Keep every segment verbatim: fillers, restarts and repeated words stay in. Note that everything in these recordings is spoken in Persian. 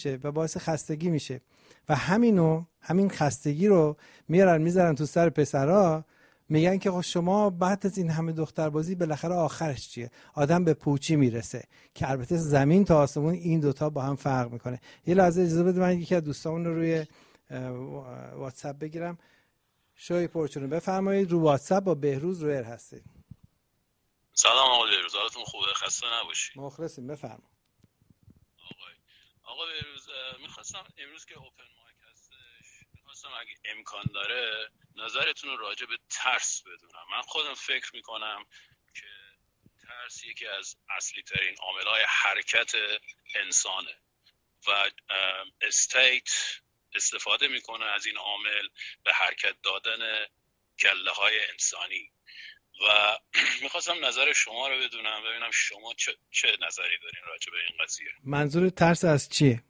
و باعث خستگی میشه و همینو همین خستگی رو میارن میذارن تو سر پسرا، میگن که خب شما بعد از این همه دختربازی بالاخره آخرش چیه؟ آدم به پوچی میرسه، که البته زمین تا آسمون این دوتا با هم فرق میکنه. یه لحظه اجازه بده من یکی از دوستامون رو روی واتساپ بگیرم. شوی پرچونه بفرمایید، رو واتساپ با بهروز رویر هستید. سلام آقا بهروز، حالتون خوبه؟ خسته نباشید. مخلصیم، بفرمایید. آقای آقا بهروز، میخواستم امروز که اوپن مایک هستش، میخواستم اگه امکان داره نظرتون رو راجع به ترس بدونم. من خودم فکر میکنم که ترس یکی از اصلی ترین عامل‌های حرکت انسانه و استیت استفاده میکنه از این عامل به حرکت دادن گله های انسانی و میخواستم نظر شما رو بدونم، ببینم شما چه, چه نظری دارین راجع به این قضیه. منظور ترس از چیه؟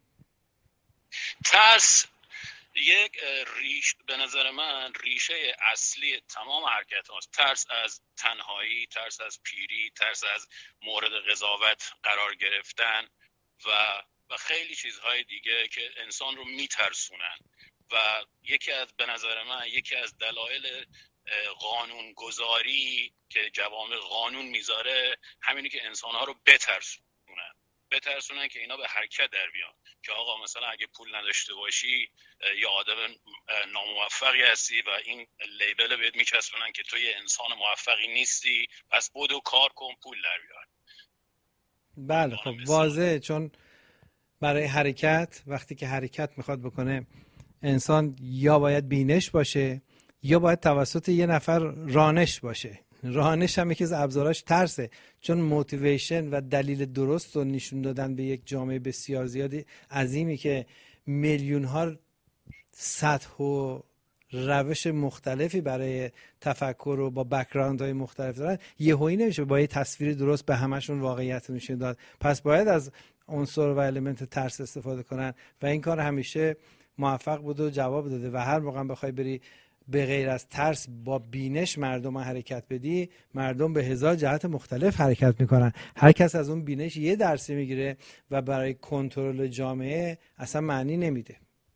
ترس یک ریش به نظر من ریشه اصلی تمام حرکت هاست. ترس از تنهایی، ترس از پیری، ترس از مورد قضاوت قرار گرفتن و و خیلی چیزهای دیگه که انسان رو میترسونن و یکی از به نظر من یکی از دلایل قانون گذاری که جوامع قانون میذاره همینه که انسانها رو بترسونن بترسونن که اینا به حرکت در بیان، که آقا مثلا اگه پول نداشته باشی یا آدم ناموفقی هستی و این لیبل بهت میچسبونن که تو یه انسان موفقی نیستی، پس بدو کار کن پول در بیار. بله خب واضحه، چون برای حرکت وقتی که حرکت میخواد بکنه انسان یا باید بینش باشه یا باید توسط یه نفر رانش باشه. رانش هم یکی از ابزاراش ترسه، چون موتیویشن و دلیل درست رو نشون دادن به یک جامعه بسیار زیادی عظیمی که میلیون ها سطح و روش مختلفی برای تفکر و با بک‌گراند های مختلف دارن، یهویی نمیشه با یه تصویر درست به همشون واقعیت نشون داد. پس باید از عنصر و المنت ترس استفاده کنن و این کار همیشه موفق بوده و جواب داده و هر موقع بخوای بری به غیر از ترس با بینش مردم حرکت بدی، مردم به هزار جهت مختلف حرکت میکنن. هر کس از اون بینش یه درسی میگیره و برای کنترل جامعه اصلا معنی نمیده.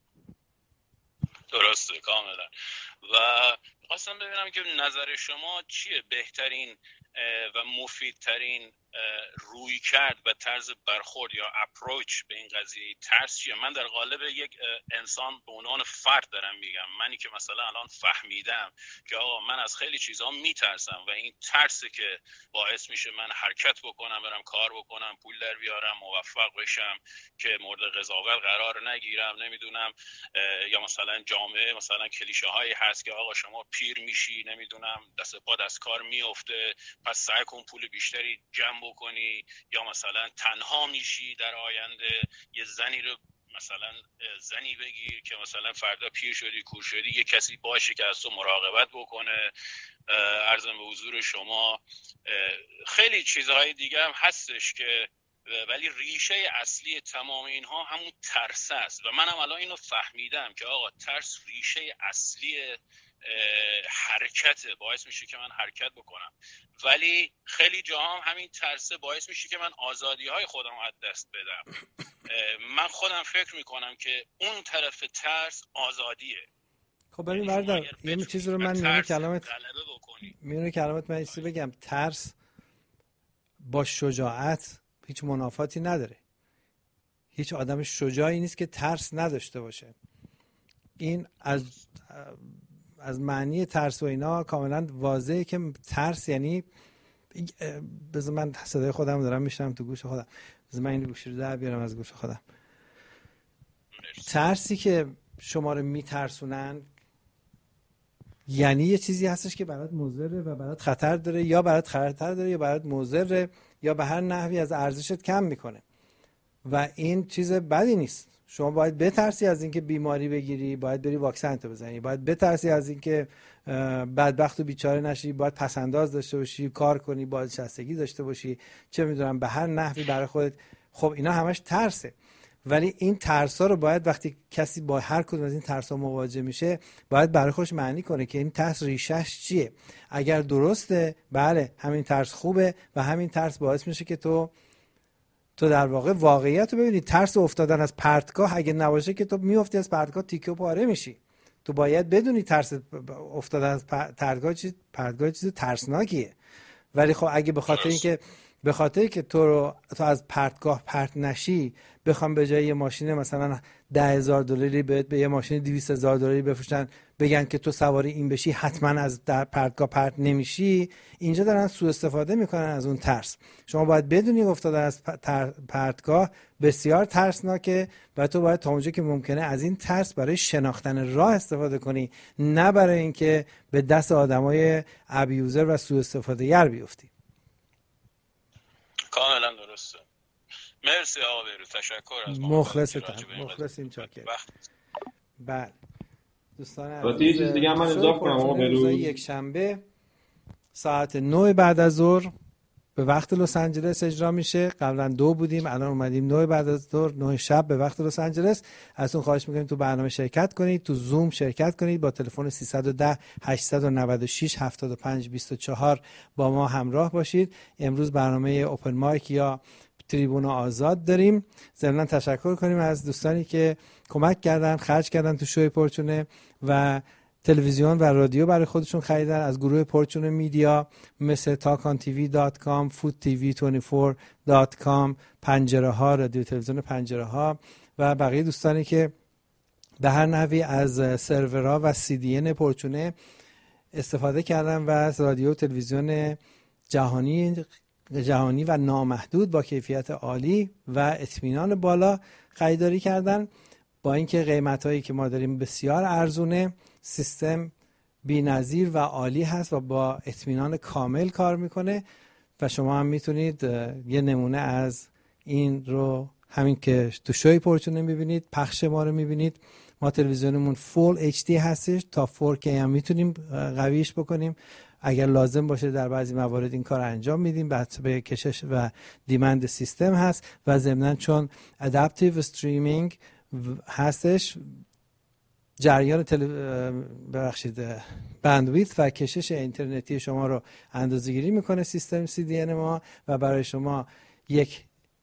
درسته کاملا. و خواستم ببینم که نظر شما چیه، بهترین و مفیدترین روی کرد و طرز برخورد یا اپروچ به این قضیه ترس چیه؟ من در قالب یک انسان به عنوان فرد دارم میگم، منی که مثلا الان فهمیدم که آقا من از خیلی چیزها میترسم و این ترسه که باعث میشه من حرکت بکنم، برم کار بکنم، پول در بیارم، موفق بشم، که مورد قضاوت قرار نگیرم، نمیدونم، یا مثلا جامعه مثلا کلیشه هایی هست که آقا شما پیر میشی، نمیدونم، دست پا دست کار میفته، پس سعی کن پول بیشتری جمع بکنی، یا مثلا تنها میشی در آینده، یه زنی رو مثلا زنی بگیر که مثلا فردا پیر شدی کور شدی یه کسی باشه که از تو مراقبت بکنه. عرضم به حضور شما خیلی چیزهای دیگه هم هستش که، ولی ریشه اصلی تمام اینها همون ترس است و منم الان اینو فهمیدم که آقا ترس ریشه اصلی حرکت باعث میشه که من حرکت بکنم، ولی خیلی جا هم همین ترسه باعث میشه که من آزادی های خودم از دست بدم. من خودم فکر میکنم که اون طرف ترس آزادیه. خب ببین بردار یه چیز رو من میونه کلامت میونه کلامت من ایستی بگم، ترس با شجاعت هیچ منافاتی نداره. هیچ آدم شجاعی نیست که ترس نداشته باشه. این از از معنی ترس و اینا کاملا واضحه که ترس یعنی، بذار من صدای خودم دارم میشنم تو گوش خودم، بذار من این گوشی رو در بیارم از گوش خودم. ترسی که شما رو میترسونن یعنی یه چیزی هستش که برات مضره و برات خطر داره، یا برات خطر داره یا برات مضره، یا به هر نحوی از ارزشت کم میکنه و این چیز بدی نیست. شما باید بترسی از اینکه بیماری بگیری، باید بری واکسن تو بزنی، باید بترسی از اینکه بدبخت و بیچاره نشی، باید پسنداز داشته باشی، کار کنی، بازنشستگی داشته باشی، چه میدونم به هر نحوی برای خودت. خب اینا همش ترسه، ولی این ترسا رو باید وقتی کسی با هر کدوم از این ترسا مواجه میشه باید برای خودش معنی کنه که این ترس ریشش چیه. اگر درسته بله همین ترس خوبه و همین ترس باعث میشه که تو تو در واقع واقعیت رو ببینی. ترس افتادن از پرتگاه اگه نباشه که تو میافتی از پرتگاه تیکه و پاره میشی. تو باید بدونی ترس افتادن از پرتگاه چیز پرتگاه چیز ترسناکیه. ولی خب اگه به خاطر اینکه به خاطر که تو رو تو از پرتگاه پرت نشی بخوام به جای یه ماشین مثلا ده هزار دلاری بهت به یه ماشین دویست هزار دلاری بفروشن بگن که تو سواری این بشی حتما از در پرتگاه پرت نمیشی، اینجا دارن سوء استفاده میکنن از اون ترس. شما باید بدونی افتادن از پرتگاه بسیار ترسناکه و تو باید تا اونجا که ممکنه از این ترس برای شناختن راه استفاده کنی، نه برای اینکه به دست آدمای ابیوزر و سوء استفاده گر بیفتی. کاملا درسته. مرسی آقا بیروت، تشکر از مخلصتم. مخلصیم چاکر. بله دوستان عزیز، یه چیز دیگه هم من اضافه کنم آقا بیروت. یک شنبه ساعت نه بعد از ظهر به وقت لس آنجلس اجرا میشه. قبلا دو بودیم، الان اومدیم نه بعد از ظهر، نه شب به وقت لس آنجلس. ازتون خواهش میکنیم تو برنامه شرکت کنید، تو زوم شرکت کنید. با تلفن سیصد و ده هشتصد و نود و شش هفتاد و پنج بیست و چهار با ما همراه باشید. امروز برنامه اوپن مایک یا تریبون آزاد داریم. ضمن تشکر کنیم از دوستانی که کمک کردن، خرج کردن تو شوی پرچونه و تلویزیون و رادیو برای خودشون خریدن از گروه پرچونه میدیا مثل تاکان تیوی دات کام، فود تیوی بیست و چهار دات کام، پنجره ها، رادیو تلویزیون پنجره ها و بقیه دوستانی که به هر نحوی از سرورها و سی دی ان پرچونه استفاده کردن و از رادیو تلویزیون جهانی جهانی و نامحدود با کیفیت عالی و اطمینان بالا خریداری کردن. با اینکه قیمتایی که ما داریم بسیار ارزونه، سیستم بی‌نظیر و عالی هست و با اطمینان کامل کار میکنه و شما هم میتونید یه نمونه از این رو همین که تو شوی پرچونه میبینید، پخش ما رو میبینید. ما تلویزیونمون فول اچ دی هستش، تا فور کی هم میتونیم قویش بکنیم. اگر لازم باشه در بعضی موارد این کار انجام میدیم. بحث به کشش و دیمند سیستم هست و ضمناً چون ادپتیو استریمینگ هستش، جریان تل... ببخشید بندویت و کشش اینترنتی شما رو اندازه‌گیری میکنه سیستم سی دی ان ما و برای شما یک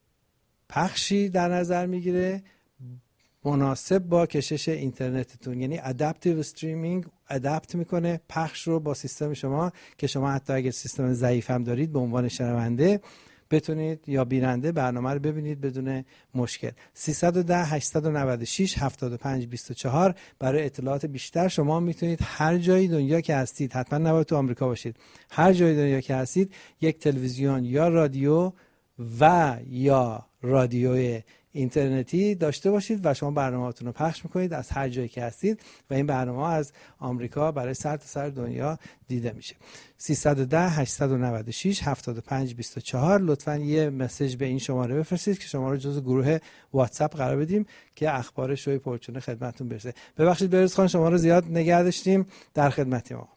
پخشی در نظر میگیره مناسب با کشش اینترنتتون. یعنی ادپتیو استریمینگ ادپت میکنه پخش رو با سیستم شما که شما حتی اگر سیستم ضعیف هم دارید به عنوان شنونده بتونید یا بیننده برنامه رو ببینید بدون مشکل. سیصد و ده هشتصد و نود و شش هفتاد و پنج بیست و چهار. برای اطلاعات بیشتر شما میتونید هر جای دنیا که هستید، حتما نباید تو آمریکا باشید، هر جای دنیا که هستید یک تلویزیون یا رادیو و یا رادیو اینترنتی داشته باشید و شما برنامه‌هاتون رو پخش میکنید از هر جایی که هستید و این برنامه از آمریکا برای سر تا سر دنیا دیده میشه. سیصد و ده هشتصد و نود و شش هفتاد و پنج بیست و چهار. لطفاً یه مسیج به این شماره بفرستید که شما رو جزو گروه واتساپ قرار بدیم که اخبار شوی پرچونه خدمتتون برسه. ببخشید بروز خان شما رو زیاد نگه داشتیم، در خدمتیم آقا.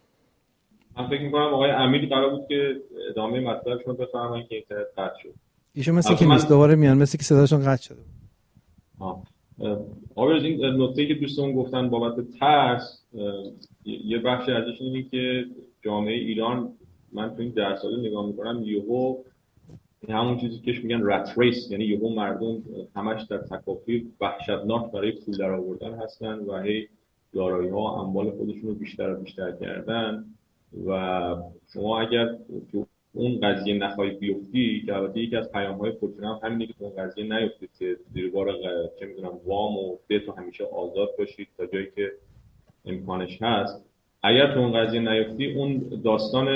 من فکر می‌کنم آقای امیر قرار بود که ادامه مطلبشون بفرمایید که اینترنت قطع شد. ایشون مثل که نیست، دوباره میان، مثل که صداشون قطع شده. آه. آقا این نکته‌ای که دوستان گفتن بابت ترس، یه بخشی ازش اینه که جامعه ایران، من تو این ده ساله نگاه میکنم، یهو همون چیزی که میگن رت ریس، یعنی یهو مردم همش در تکاپوی وحشتناک برای پول در آوردن هستن و هی دارایی‌ها و اموال خودشون رو بیشتر و بیشتر کردن و شما اگر تو اون قضیه نخواهی بیفتی، که البته یکی از پیام‌های پرچونه هم همینه که تو اون قضیه نیفتید که زیر بار چه میدونم وام و دت و همیشه آزاد باشید تا جایی که امکانش هست. اگر تو اون قضیه نیفتی، اون داستان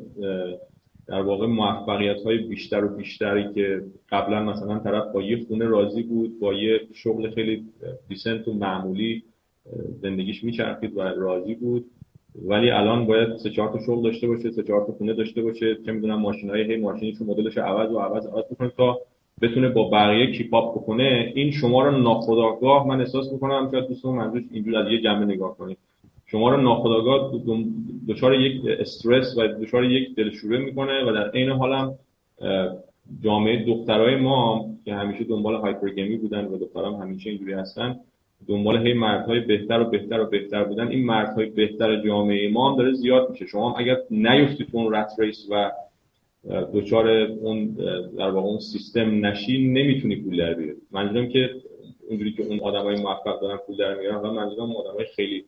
در واقع موفقیت‌های بیشتر و بیشتری که قبلا مثلا طرف با یه خونه راضی بود، با یه شغل خیلی دیسنت و معمولی زندگیش میچرخید و راضی بود، ولی الان باید سه چهار تا شغل داشته باشه، سه چهار تا خونه داشته باشه، چه میدونم ماشینای هی ماشینیشو مدلش عوض و عوض عوض بکنه تا بتونه با بقیه کیپ اپ بکنه. این شما رو ناخودآگاه، من احساس میکنم شاید دوستان منظورش اینجوری از یه جنبه نگاه کنید، شما رو ناخودآگاه دچار یک استرس و دچار یک دلشوره میکنه و در عین حال هم جامعه دخترای ما که همیشه دنبال هایپرگامی بودن و دخترام همیشه اینجوری هستن، دنبال هی مردهای بهتر و بهتر و بهتر بودن، این مردهای بهتر جامعه ما هم داره زیاد میشه. شما هم اگر نیفتید تو اون رت ریس و دوچار اون در واقع اون سیستم نشی نمیتونی پول در بیاری. منظورم که اونجوری که اون آدمای موفق دارن پول در میارن، و منظورم آدمای خیلی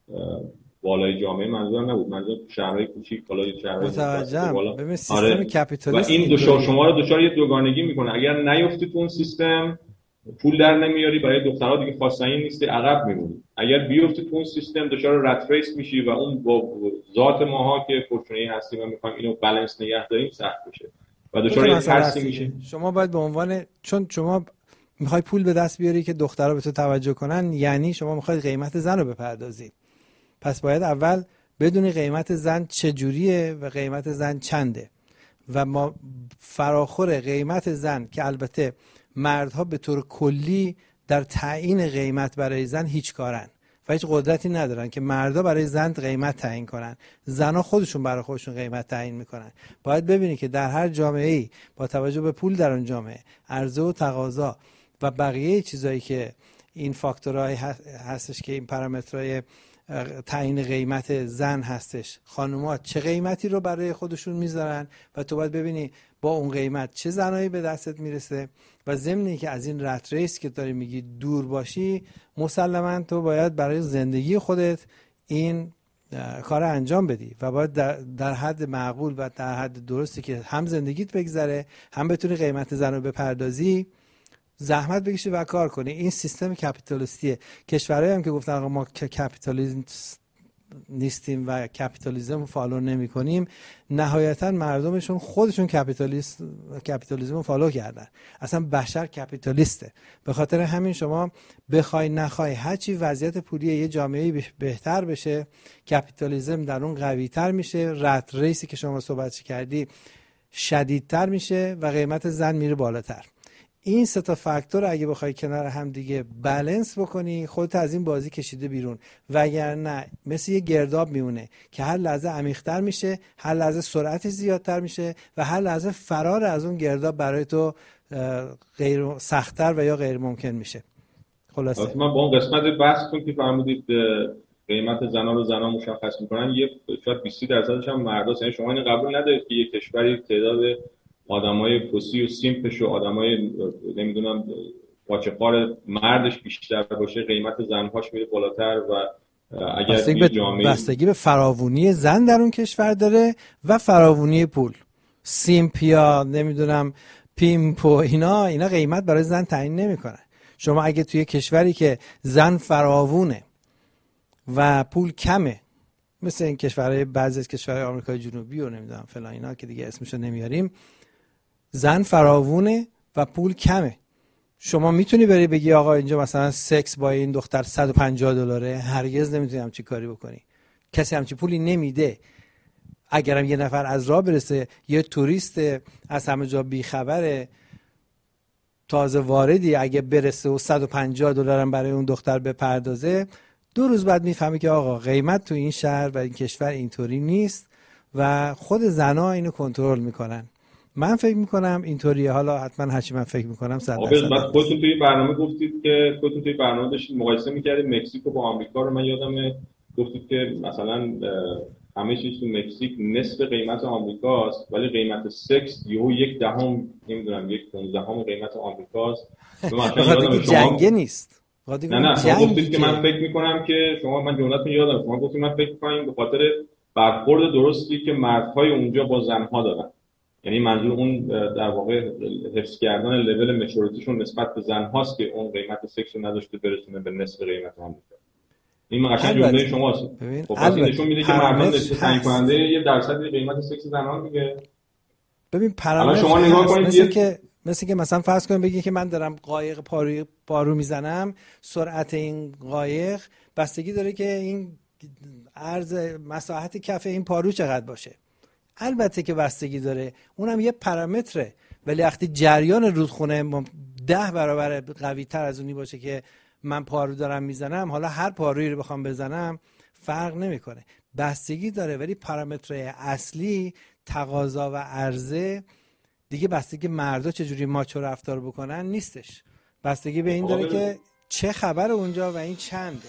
بالای جامعه منظورم نبود، منظورم شهرهای کوچیک بالای شهرهای متوجهم. ببین سیستم آره. کپیتالیسم و این دوچار شما رو دوچار یه دوگانگی میکنه. اگر نیفتی تو اون سیستم پول در نمیاری، برای دخترها دیگه خواستنی نیستی، عقب میمونی. اگر بیفتی تو اون سیستم دچار رت ریس میشی و اون با ذات ماها که فورچونی هستیم و میخوایم اینو بالانس نگه داریم سخت بشه و دچار ترسی میشی. شما باید به عنوان، چون شما میخوای پول به دست بیاری که دخترها به تو توجه کنن، یعنی شما میخوای قیمت زن رو بپردازی. پس باید اول بدونی قیمت زن چجوریه و قیمت زن چنده و ما فراخور قیمت زن، که البته مردها به طور کلی در تعیین قیمت برای زن هیچ کارن و هیچ قدرتی ندارن که مردا برای زن قیمت تعیین کنن. زنها خودشون برای خودشون قیمت تعیین میکنن. باید ببینی که در هر جامعه‌ای با توجه به پول در اون جامعه، عرضه و تقاضا و بقیه چیزایی که این فاکتورهای هستش که این پارامترهای تعیین قیمت زن هستش، خانوما چه قیمتی رو برای خودشون میذارن و تو باید ببینی با اون قیمت چه زنایی به دستت میرسه و ضمنی که از این رت ریس که داری میگی دور باشی، مسلماً تو باید برای زندگی خودت این کار انجام بدی و باید در, در حد معقول و در حد درستی که هم زندگیت بگذره، هم بتونی قیمت زن رو بپردازی، زحمت بکشی و کار کنی. این سیستم کپیتالیستیه. کشورهایی هم که گفتن آقا ما کپیتالیست نیستیم و کپیتالیسم فالو نمی کنیم، نهایتا مردمشون خودشون کپیتالیست کپیتالیسم رو فالو کردن. اصلا بشر کپیتالیسته. به خاطر همین شما بخوای نخوای هرچی وضعیت پولی یه جامعه بهتر بشه، کپیتالیسم در اون قوی تر میشه، رت ریسی که شما صحبت کردی شدیدتر میشه و قیمت زن میره بالاتر. این سه تا فاکتور اگه بخوای کنار هم دیگه بالانس بکنی، خودت از این بازی کشیده بیرون، وگرنه مثل یه گرداب میمونه که هر لحظه عمیق‌تر میشه، هر لحظه سرعتش زیادتر میشه و هر لحظه فرار از اون گرداب برای تو غیر سخت‌تر و یا غیر ممکن میشه. خلاصه من با اون قسمت بحثتون که فرمودید قیمت زنا رو زنا مشخص میکنن، یه شاید بیست درصدش هم مرداست. یعنی شما این قبول ندارید که یه کشوری تعداد آدمای پوسی و سیمپش و آدمای نمیدونم پاچه‌خوار مردش بیشتر باشه، قیمت زنهاش میره بالاتر و اگر بستگی به جامعه بستگی به فراوانی زن در اون کشور داره و فراوانی پول. سیمپ یا نمیدونم پیمپ و اینا اینا قیمت برای زن تعیین نمیکنن. شما اگه توی کشوری که زن فراوونه و پول کمه، مثل این کشورهای بعضی از کشورهای آمریکای جنوبی و نمیدونم فلان اینا که دیگه اسمشو نمیاریم، زن فراوونه و پول کمه، شما میتونی بری بگی آقا اینجا مثلا سکس با این دختر صد و پنجاه دلاره؟ هرگز نمیتونی همچین کاری بکنی. کسی همچین پولی نمیده. اگرم یه نفر از راه برسه، یه توریست از همه جا بیخبره تازه واردی، اگه برسه و صد و پنجاه دلار هم برای اون دختر بپردازه، دو روز بعد میفهمی که آقا قیمت تو این شهر و این کشور اینطوری نیست و خود زنا اینو کنترل میکنن. من فکر میکنم اینطوریه. حالا حتما هرچی من فکر میکنم صد درصد. بعد خودتون توی برنامه گفتید که خودتون توی برنامه داشتید مقایسه میکردید مکزیک با آمریکا رو. من یادمه گفتید که مثلا همه چیز تو مکزیک نصف قیمت آمریکاست ولی قیمت سکس یهو یک دهم نمیدونم یک پانزدهم قیمت آمریکاست. مثلا جنگه نیست. نه نه شما گفتید که من فکر میکنم که شما من جمله‌تون یادم شما گفتید من فکر میکنم به خاطر برخورد درستی که مردهای اونجا با زنها دارن، یعنی منظور اون در واقع حفظ کردن لول مچوریتیشون نسبت به زنهاست که اون قیمت سکس رو نداشته برسونه به نصف قیمت آمریکا. این مقصد جمله شماست. خب پس این نشون میده که مردم تعیین کننده یه درصد قیمت سکس زنان دیگه. ببین پارامتر شما نگاه کنید مثل که مثل که مثلا فرض کنیم بگی که من دارم قایق پارو پارو میزنم، سرعت این قایق بستگی داره که این عرض مساحت کف این پارو چقدر باشه. البته که بستگی داره، اونم یه پارامتره، ولی وقتی جریان رودخونه ده برابر قوی تر از اونی باشه که من پارو دارم میزنم، حالا هر پارویی رو بخوام بزنم فرق نمیکنه. بستگی داره، ولی پارامترهای اصلی تقاضا و عرضه دیگه بستگی مردا چجوری ماچو رفتار بکنن نیستش. بستگی به این داره که چه خبر اونجا و این چنده.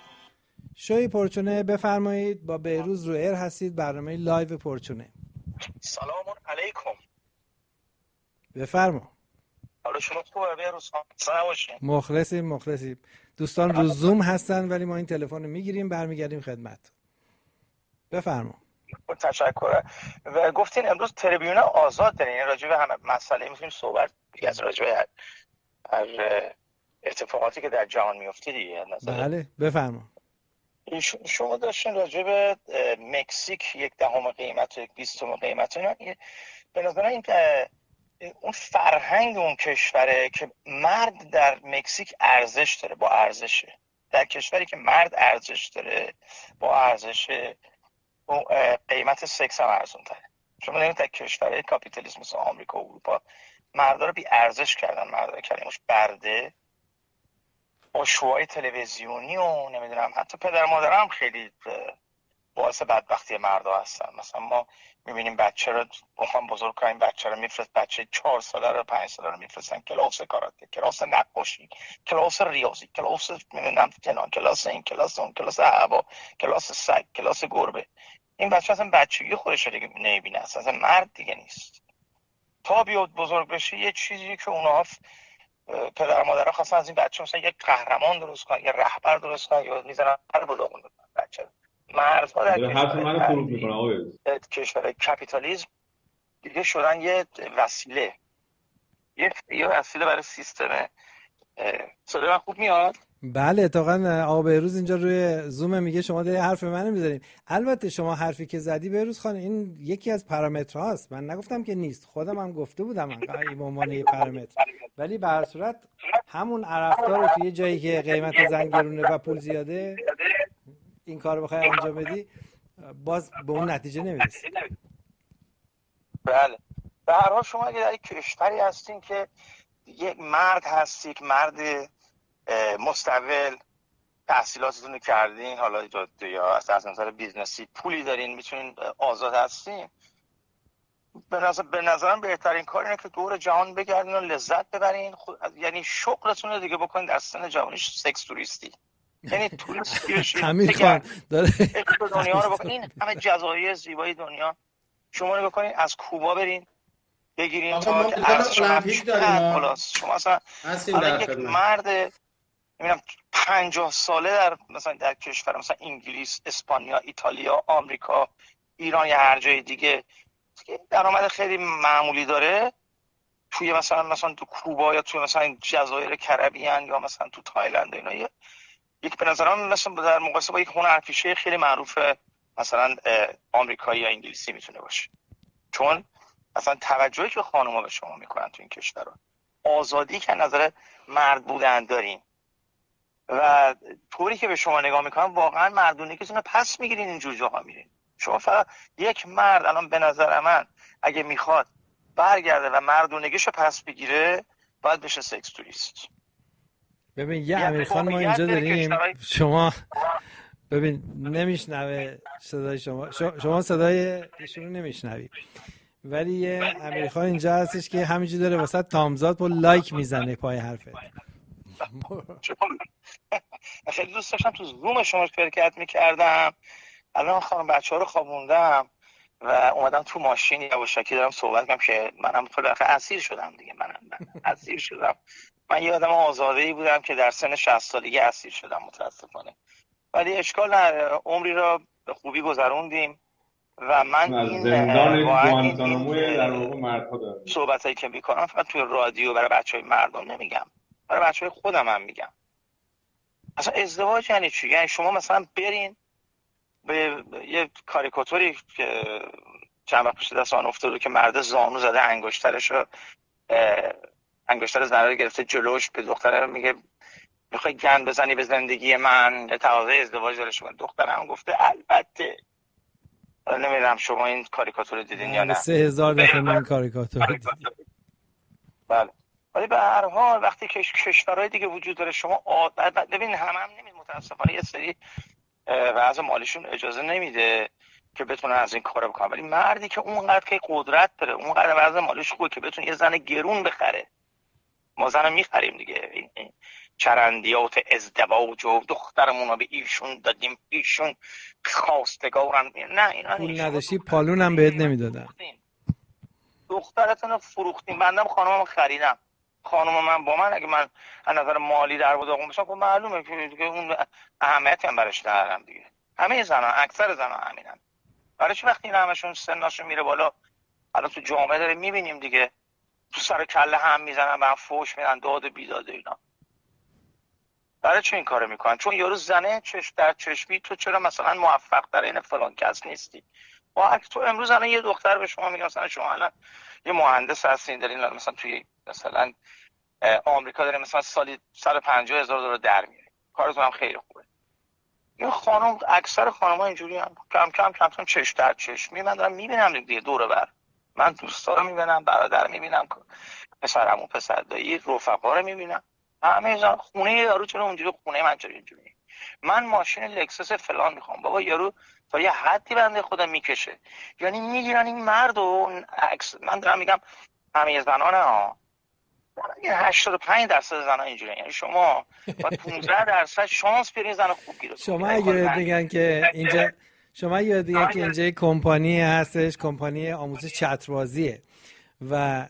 شوی پرچونه بفرمایید. با بهروز رو ایر هستید، برنامه لایو پرچونه. سلام علیکم. بفرما. حالا شما خوبه؟ بهروز خان مخلصیم مخلصیم. دوستان رو زوم هستن ولی ما این تلفن رو میگیریم برمیگردیم خدمت. بفرما. تشکر. و گفتین امروز تریبیون آزاد دارین، یعنی راجع به همه مسئله میتونیم صحبت دیگه، از راجع به هر اتفاقاتی که در جهان میفته دیگه. بله بفرما. شما داشتین راجع به مکزیک یک دهم قیمت و یک بیستم قیمت، به نظر این اون فرهنگ اون کشوره که مرد در مکزیک ارزش داره، با ارزشه. در کشوری که مرد ارزش داره با ارزشه، قیمت سکس هم ارزون تره. شما نمید در کشوره کاپیتالیسم مثل آمریکا و اروپا مردا رو بی ارزش کردن، مردا رو کلمش برده، با شوهای تلویزیونی و نمیدونم حتی پدر مادر هم خیلی باعث بدبختی مردا هستن. مثلا ما میبینیم بچه رو بخوام بزرگ کنیم، بچه رو میفرست، بچه چهار ساله رو پنج ساله رو میفرستن کلاس کاراته، کلاس نقاشی، کلاس ریاضی، کلاس نمیدونم فلان، کلاس این، کلاس اون، کلاس هوا، کلاس سگ، کلاس گربه. این بچه اصلا بچگی خودش رو دیگه نمیبینه، اصلا مرد دیگه نیست. تا بیاد بزرگ بشه یه چیزی که اونها پدر مادرها خواستن از این بچه مثلا یک قهرمان درست کنن، یه رهبر درست کنن، یا میذارن هر بلاغون بچه. مردها در کشور کشور کپیتالیسم دیگه شدن یه وسیله، یه یه وسیله برای سیستمه. صدای من خوب میاد؟ بله اتفاقا آقا بهروز اینجا روی زوم میگه شما داری حرف منو میذارین. البته شما حرفی که زدی بهروز خان این یکی از پارامترهاست، من نگفتم که نیست، خودم هم گفته بودم این به عنوان یه پارامتر، ولی به هر صورت همون عرفدار رو توی جایی که قیمت زن گرونه و پول زیاده این کارو بخوای انجام بدی باز به اون نتیجه نمیرسی. بله به هر حال شما اگه در یک کشوری هستین که یک مرد هستی، یک مرد مستقل، تحصیلاتتون رو کردین، حالا یا از نظر بیزنسی پولی دارین، میتونین آزاد هستین، به نظر به نظرم بهترین کار اینه که دور جهان بگردین و لذت ببرین. خود... یعنی شغلتون رو دیگه بکنین در سن جوانیش سکس توریستی، یعنی توریستی بشین همین کار داره دنیا رو بکنین، همه جزایر زیبای دنیا شما رو بکنین، از کوبا برین بگیرین تا که ارزش المپیک داریم. شما اصلا یک مرد نمیدونم پنجاه ساله در مثلا در کشور مثلا انگلیس، اسپانیا، ایتالیا، آمریکا، ایران یا هر جای دیگه که درآمد خیلی معمولی داره، توی مثلا مثلا تو کوبا یا توی مثلا جزایر کربیان یا مثلا تو تایلند اینا یک به نظرم مثلا در مقایسه با یک هنرپیشه خیلی معروف مثلا آمریکایی یا انگلیسی میتونه باشه. چون مثلا توجهی که خانوما به شما میکنن تو این کشور رو، آزادی که نظر مرد بودن دارین و طوری که به شما نگاه میکنن واقعا مردونگیتون رو پس میگیرین، اینجور جاها میرین. شما فقط یک مرد الان به نظر من اگه میخواد برگرده و مردونگیشو پس بگیره باید بشه سکس توریست. ببین یه امیرخان ما اینجا داریم، شما ببین نمیشنوه صدای شما، شما صدای ایشون رو نمیشنوی، ولی یه امیرخان اینجا هستش که همینجوری داره واسه تامزاد با لایک میزنه پای حرفت. خیلی دوست داشتم تو زوم شما شرکت میکردم، الان خانم بچه ها رو خوابوندم و اومدم تو ماشین یواشکی دارم صحبت کنم که منم خیلی اسیر شدم دیگه، منم من اسیر شدم. من یه آدم آزاده‌ای بودم که در سن شصت سالگی اسیر شدم متاسفانه، ولی اشکال نداره، عمری را به خوبی گذروندیم و من این زندان در واقع مردها دارم صحبتایی که میکنم فقط توی رادیو برای بچهای مردم نمیگم، برای بچهای خودم هم میگم. اصلا ازدواج یعنی چی؟ یعنی شما مثلا برین به یه کاریکاتوری که چند وقت پیش دست آن افتاده که مرد زانو زده انگشترشو انگشتر زنه رو گرفته جلوش، به دختره میگه میخوای گند بزنی به زندگی من، تقاضای ازدواج داره شما. دخترم گفته البته. نمیدونم شما این کاریکاتور رو دیدین یا نه؟ سه هزار دفعه من کاریکاتور رو دیدم. بله ولی به هر حال وقتی که کشورهای دیگه وجود داره شما عادت ببین هم هم نمید متاسفانه یه سری وضع مالیشون اجازه نمیده که بتونه از این کارا بکنه، ولی مردی که اونقدر که قدرت داره، اونقدر وضع مالیش خوبه که بتونه یه زن گرون بخره، ما زن میخریم دیگه، این چرندیات ازدواج و دخترمون رو به ایشون دادیم ایشون خواستگارن، نه اینا پول نداشتی پالون هم بهت نمیدادن. دخترتون رو فروختیم، بندم خانومم خریدم، خانوم من با من اگه من از نظر مالی در بود بشم خب معلومه که دیگه اون اهمیتی هم براش ندارم دیگه. همه زنا، اکثر زنا همینن. برای چی وقتی این همشون سناشون میره بالا، الان تو جامعه داره میبینیم دیگه، تو سر کله هم میزنن، به هم فوش میدن، داد و بیداد و اینا. برای چی این کارو میکنن؟ چون یارو زنه چش در چشمی، تو چرا مثلا موفق در این فلان کس نیستی؟ با تو امروز الان یه دختر به شما میگم مثلا شما الان یه مهندس هستین، دارین مثلا توی مثلا آمریکا دارین مثلا سالی صد و پنجاه هزار دلار در میارین، کارتون هم خیلی خوبه. این خانم، اکثر خانم‌ها اینجوری هم کم کم کم کم چش در چشمی، من دارم میبینم دیگه دور و بر، من دوستا رو میبینم، برادر میبینم، پسرمو، پسر دایی، رفقا رو میبینم، همه اینا خونه یارو چرا اونجوری، خونه من چرا اینجوری، من ماشین لکسس فلان میخوام. بابا یارو تا یه حدی بنده خدا میکشه، یعنی میگیرن این مردو. من دارم میگم همه زنانه ها، هشتاد و پنج درصد زنان اینجوریه، یعنی شما با پانزده درصد شانس بیارین زن خوب گیره. شما اگه بگن که اینجا شما اگه بگن که اینجا یک کمپانی هستش، کمپانی آموزش چتربازیه و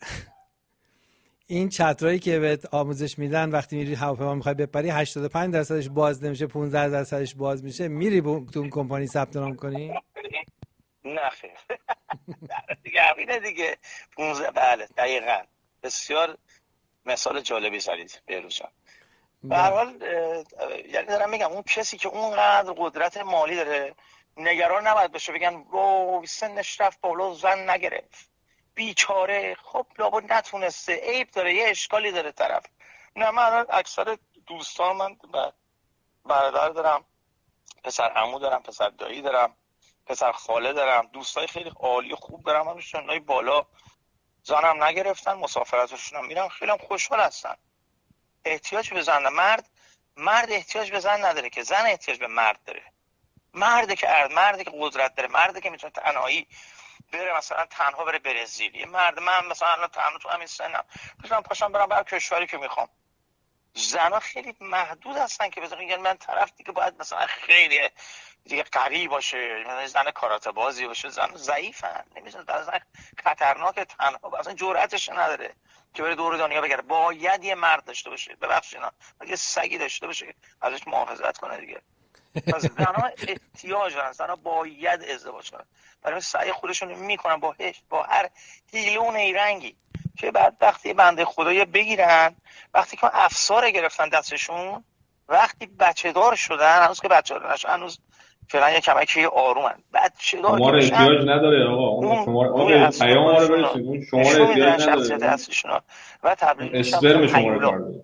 این چترایی که بهت آموزش میدن وقتی میری هواپیما میخوای بپری هشتاد و پنج درصدش باز نمیشه، پانزده درصدش باز میشه، میری تو اون کمپانی ثبت نام کنی؟ نه خیر. دیگه همینه دیگه. پانزده بله دقیقاً. بسیار مثال جالبی زدید بهروز جان. به هر حال یعنی دارم میگم اون کسی که اونقدر قدرت مالی داره نگران نباید بشه بگن رو سنش رفت بالا زن نگرفت بیچاره، خب لابد نتونسته، عیب داره، یه اشکالی داره طرف. نه من اکثر دوستان، من برادر دارم، پسر عمو دارم، پسر دایی دارم، پسر خاله دارم، دوستای خیلی عالی خوب دارم، همون سنای بالا زنم نگرفتن، مسافرتشون هم میرن، خیلی هم خوشحال هستن. احتیاج به زن، مرد مرد احتیاج به زن نداره که، زن احتیاج به مرد داره. مرده که مرده که قدرت داره، مرده که میتونه تنهایی بره، مثلا تنها بره برزیل. یه مرد، من مثلا الان تنها تو همین سنم میتونم پاشم برم هر کشوری که میخوام. زنا خیلی محدود هستن که بذارن، یعنی من طرف دیگه باید مثلا خیلی دیگه قوی باشه، مثلا زن کاراته بازی باشه، زن ضعیفن، نمیتونه، زن خطرناک، تنها اصلا جرأتش نداره که بره دور دنیا بگرده. باید یه مرد داشته باشه، ببخشید یه سگی داشته باشه که ازش محافظت کنه دیگه. پس زنها احتیاج دارن، زنها باید ازدواج کنن، برای سعی خودشون میکنن با هش با هر حیله و نیرنگی که بعد وقتی بنده خدایا بگیرن، وقتی که افسار گرفتن دستشون، وقتی بچه دار شدن، هنوز که بچه دار نشدن، هنوز فعلا یه کمکی آرومن، بچه دار شما احتیاج نداره آقا، اون شما آقا پیام رو برسید، اون شما احتیاج نداره و تبریک اسپرم شما رو کار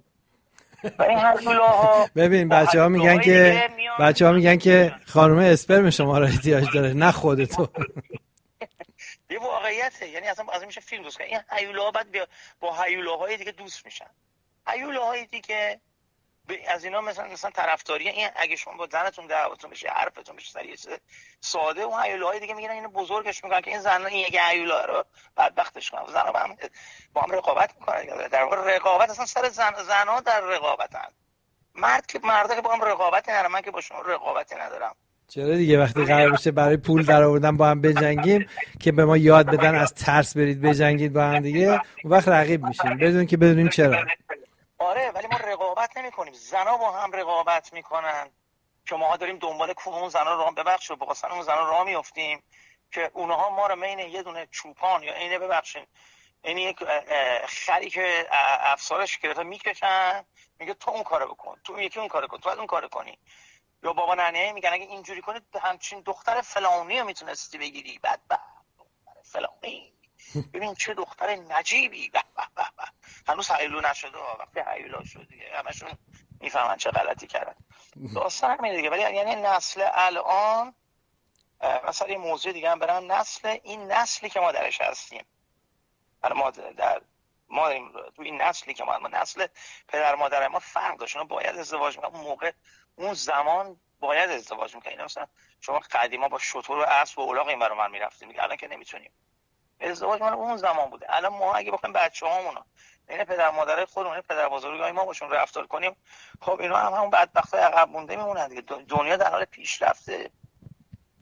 ببین بچه ها میگن که بچه ها میگن که خانم اسپرم شما رو احتیاج داره، نه خودتو. یه واقعیته، یعنی اصلا از میشه فیلم دوست کنه. این هیولاها بعد با هیولاهای دیگه دوست میشن، هیولاهای دیگه از اینا مثلا مثلا طرفداری این، اگه شما با زنتون دعواتون بشه، حرفتون بشه سریع ساده، اون هیولاهای دیگه میگن اینو بزرگش میکنن که این زنا این یک هیولا رو بدبختش کنن، زنا با هم با هم رقابت میکنن. در واقع رقابت اصلا سر زن زنا در رقابتن، مرد که مردا که با هم رقابتی ندارن، من که با شما رقابتی ندارم. چرا دیگه وقتی قرار بشه برای پول در آوردن با هم بجنگیم که به ما یاد بدن از ترس برید بجنگید با هم دیگه، اون وقت رقیب میشیم بدون که بدونیم چرا. آره ولی ما رقابت نمی کنیم، زنا با هم رقابت میکنن که ما داریم دنبال اون زنا راه ببخشید با اون زنا راه میافتیم که اونها ما رو بین یه دونه چوپان یا اینه ببخشید این یک خری که افسارش گرفته میکشن، میگه تو اون کارو بکن، تو یکی اون کارو کن، تو اون کارو کنی. یا بابا ننه میگن اگه اینجوری کنی همچین دختر فلانی رو میتونستی بگیری، بعد بعد دختر فلانی ببین چه دختر نجیبی، به به به به هنوز هیولو نشده، وقتی هیولا شد دیگه همشون میفهمن چه غلطی کردن. داستان همینه دیگه. ولی یعنی نسل الان مثلا این موضوع دیگه هم برام، نسل این نسلی که ما درش هستیم، ما در ما تو این نسلی که ما, ما نسل پدر مادر ما فرق داشت، اونا باید ازدواج می‌کردن، اون موقع اون زمان باید ازدواج می‌کردن. مثلا شما قدیما با شتر و اسب و الاغ این برام می‌رفتیم دیگه، الان که نمی‌تونیم. ازدواج مال اون زمان بوده. الان ما اگه بخوایم بچه‌هامونو بین پدر مادرای خودمون، پدر بزرگای ما باشون رفتار کنیم، خب اینا هم همون بدبختای عقب مونده میمونن دیگه. دنیا در حال پیشرفته.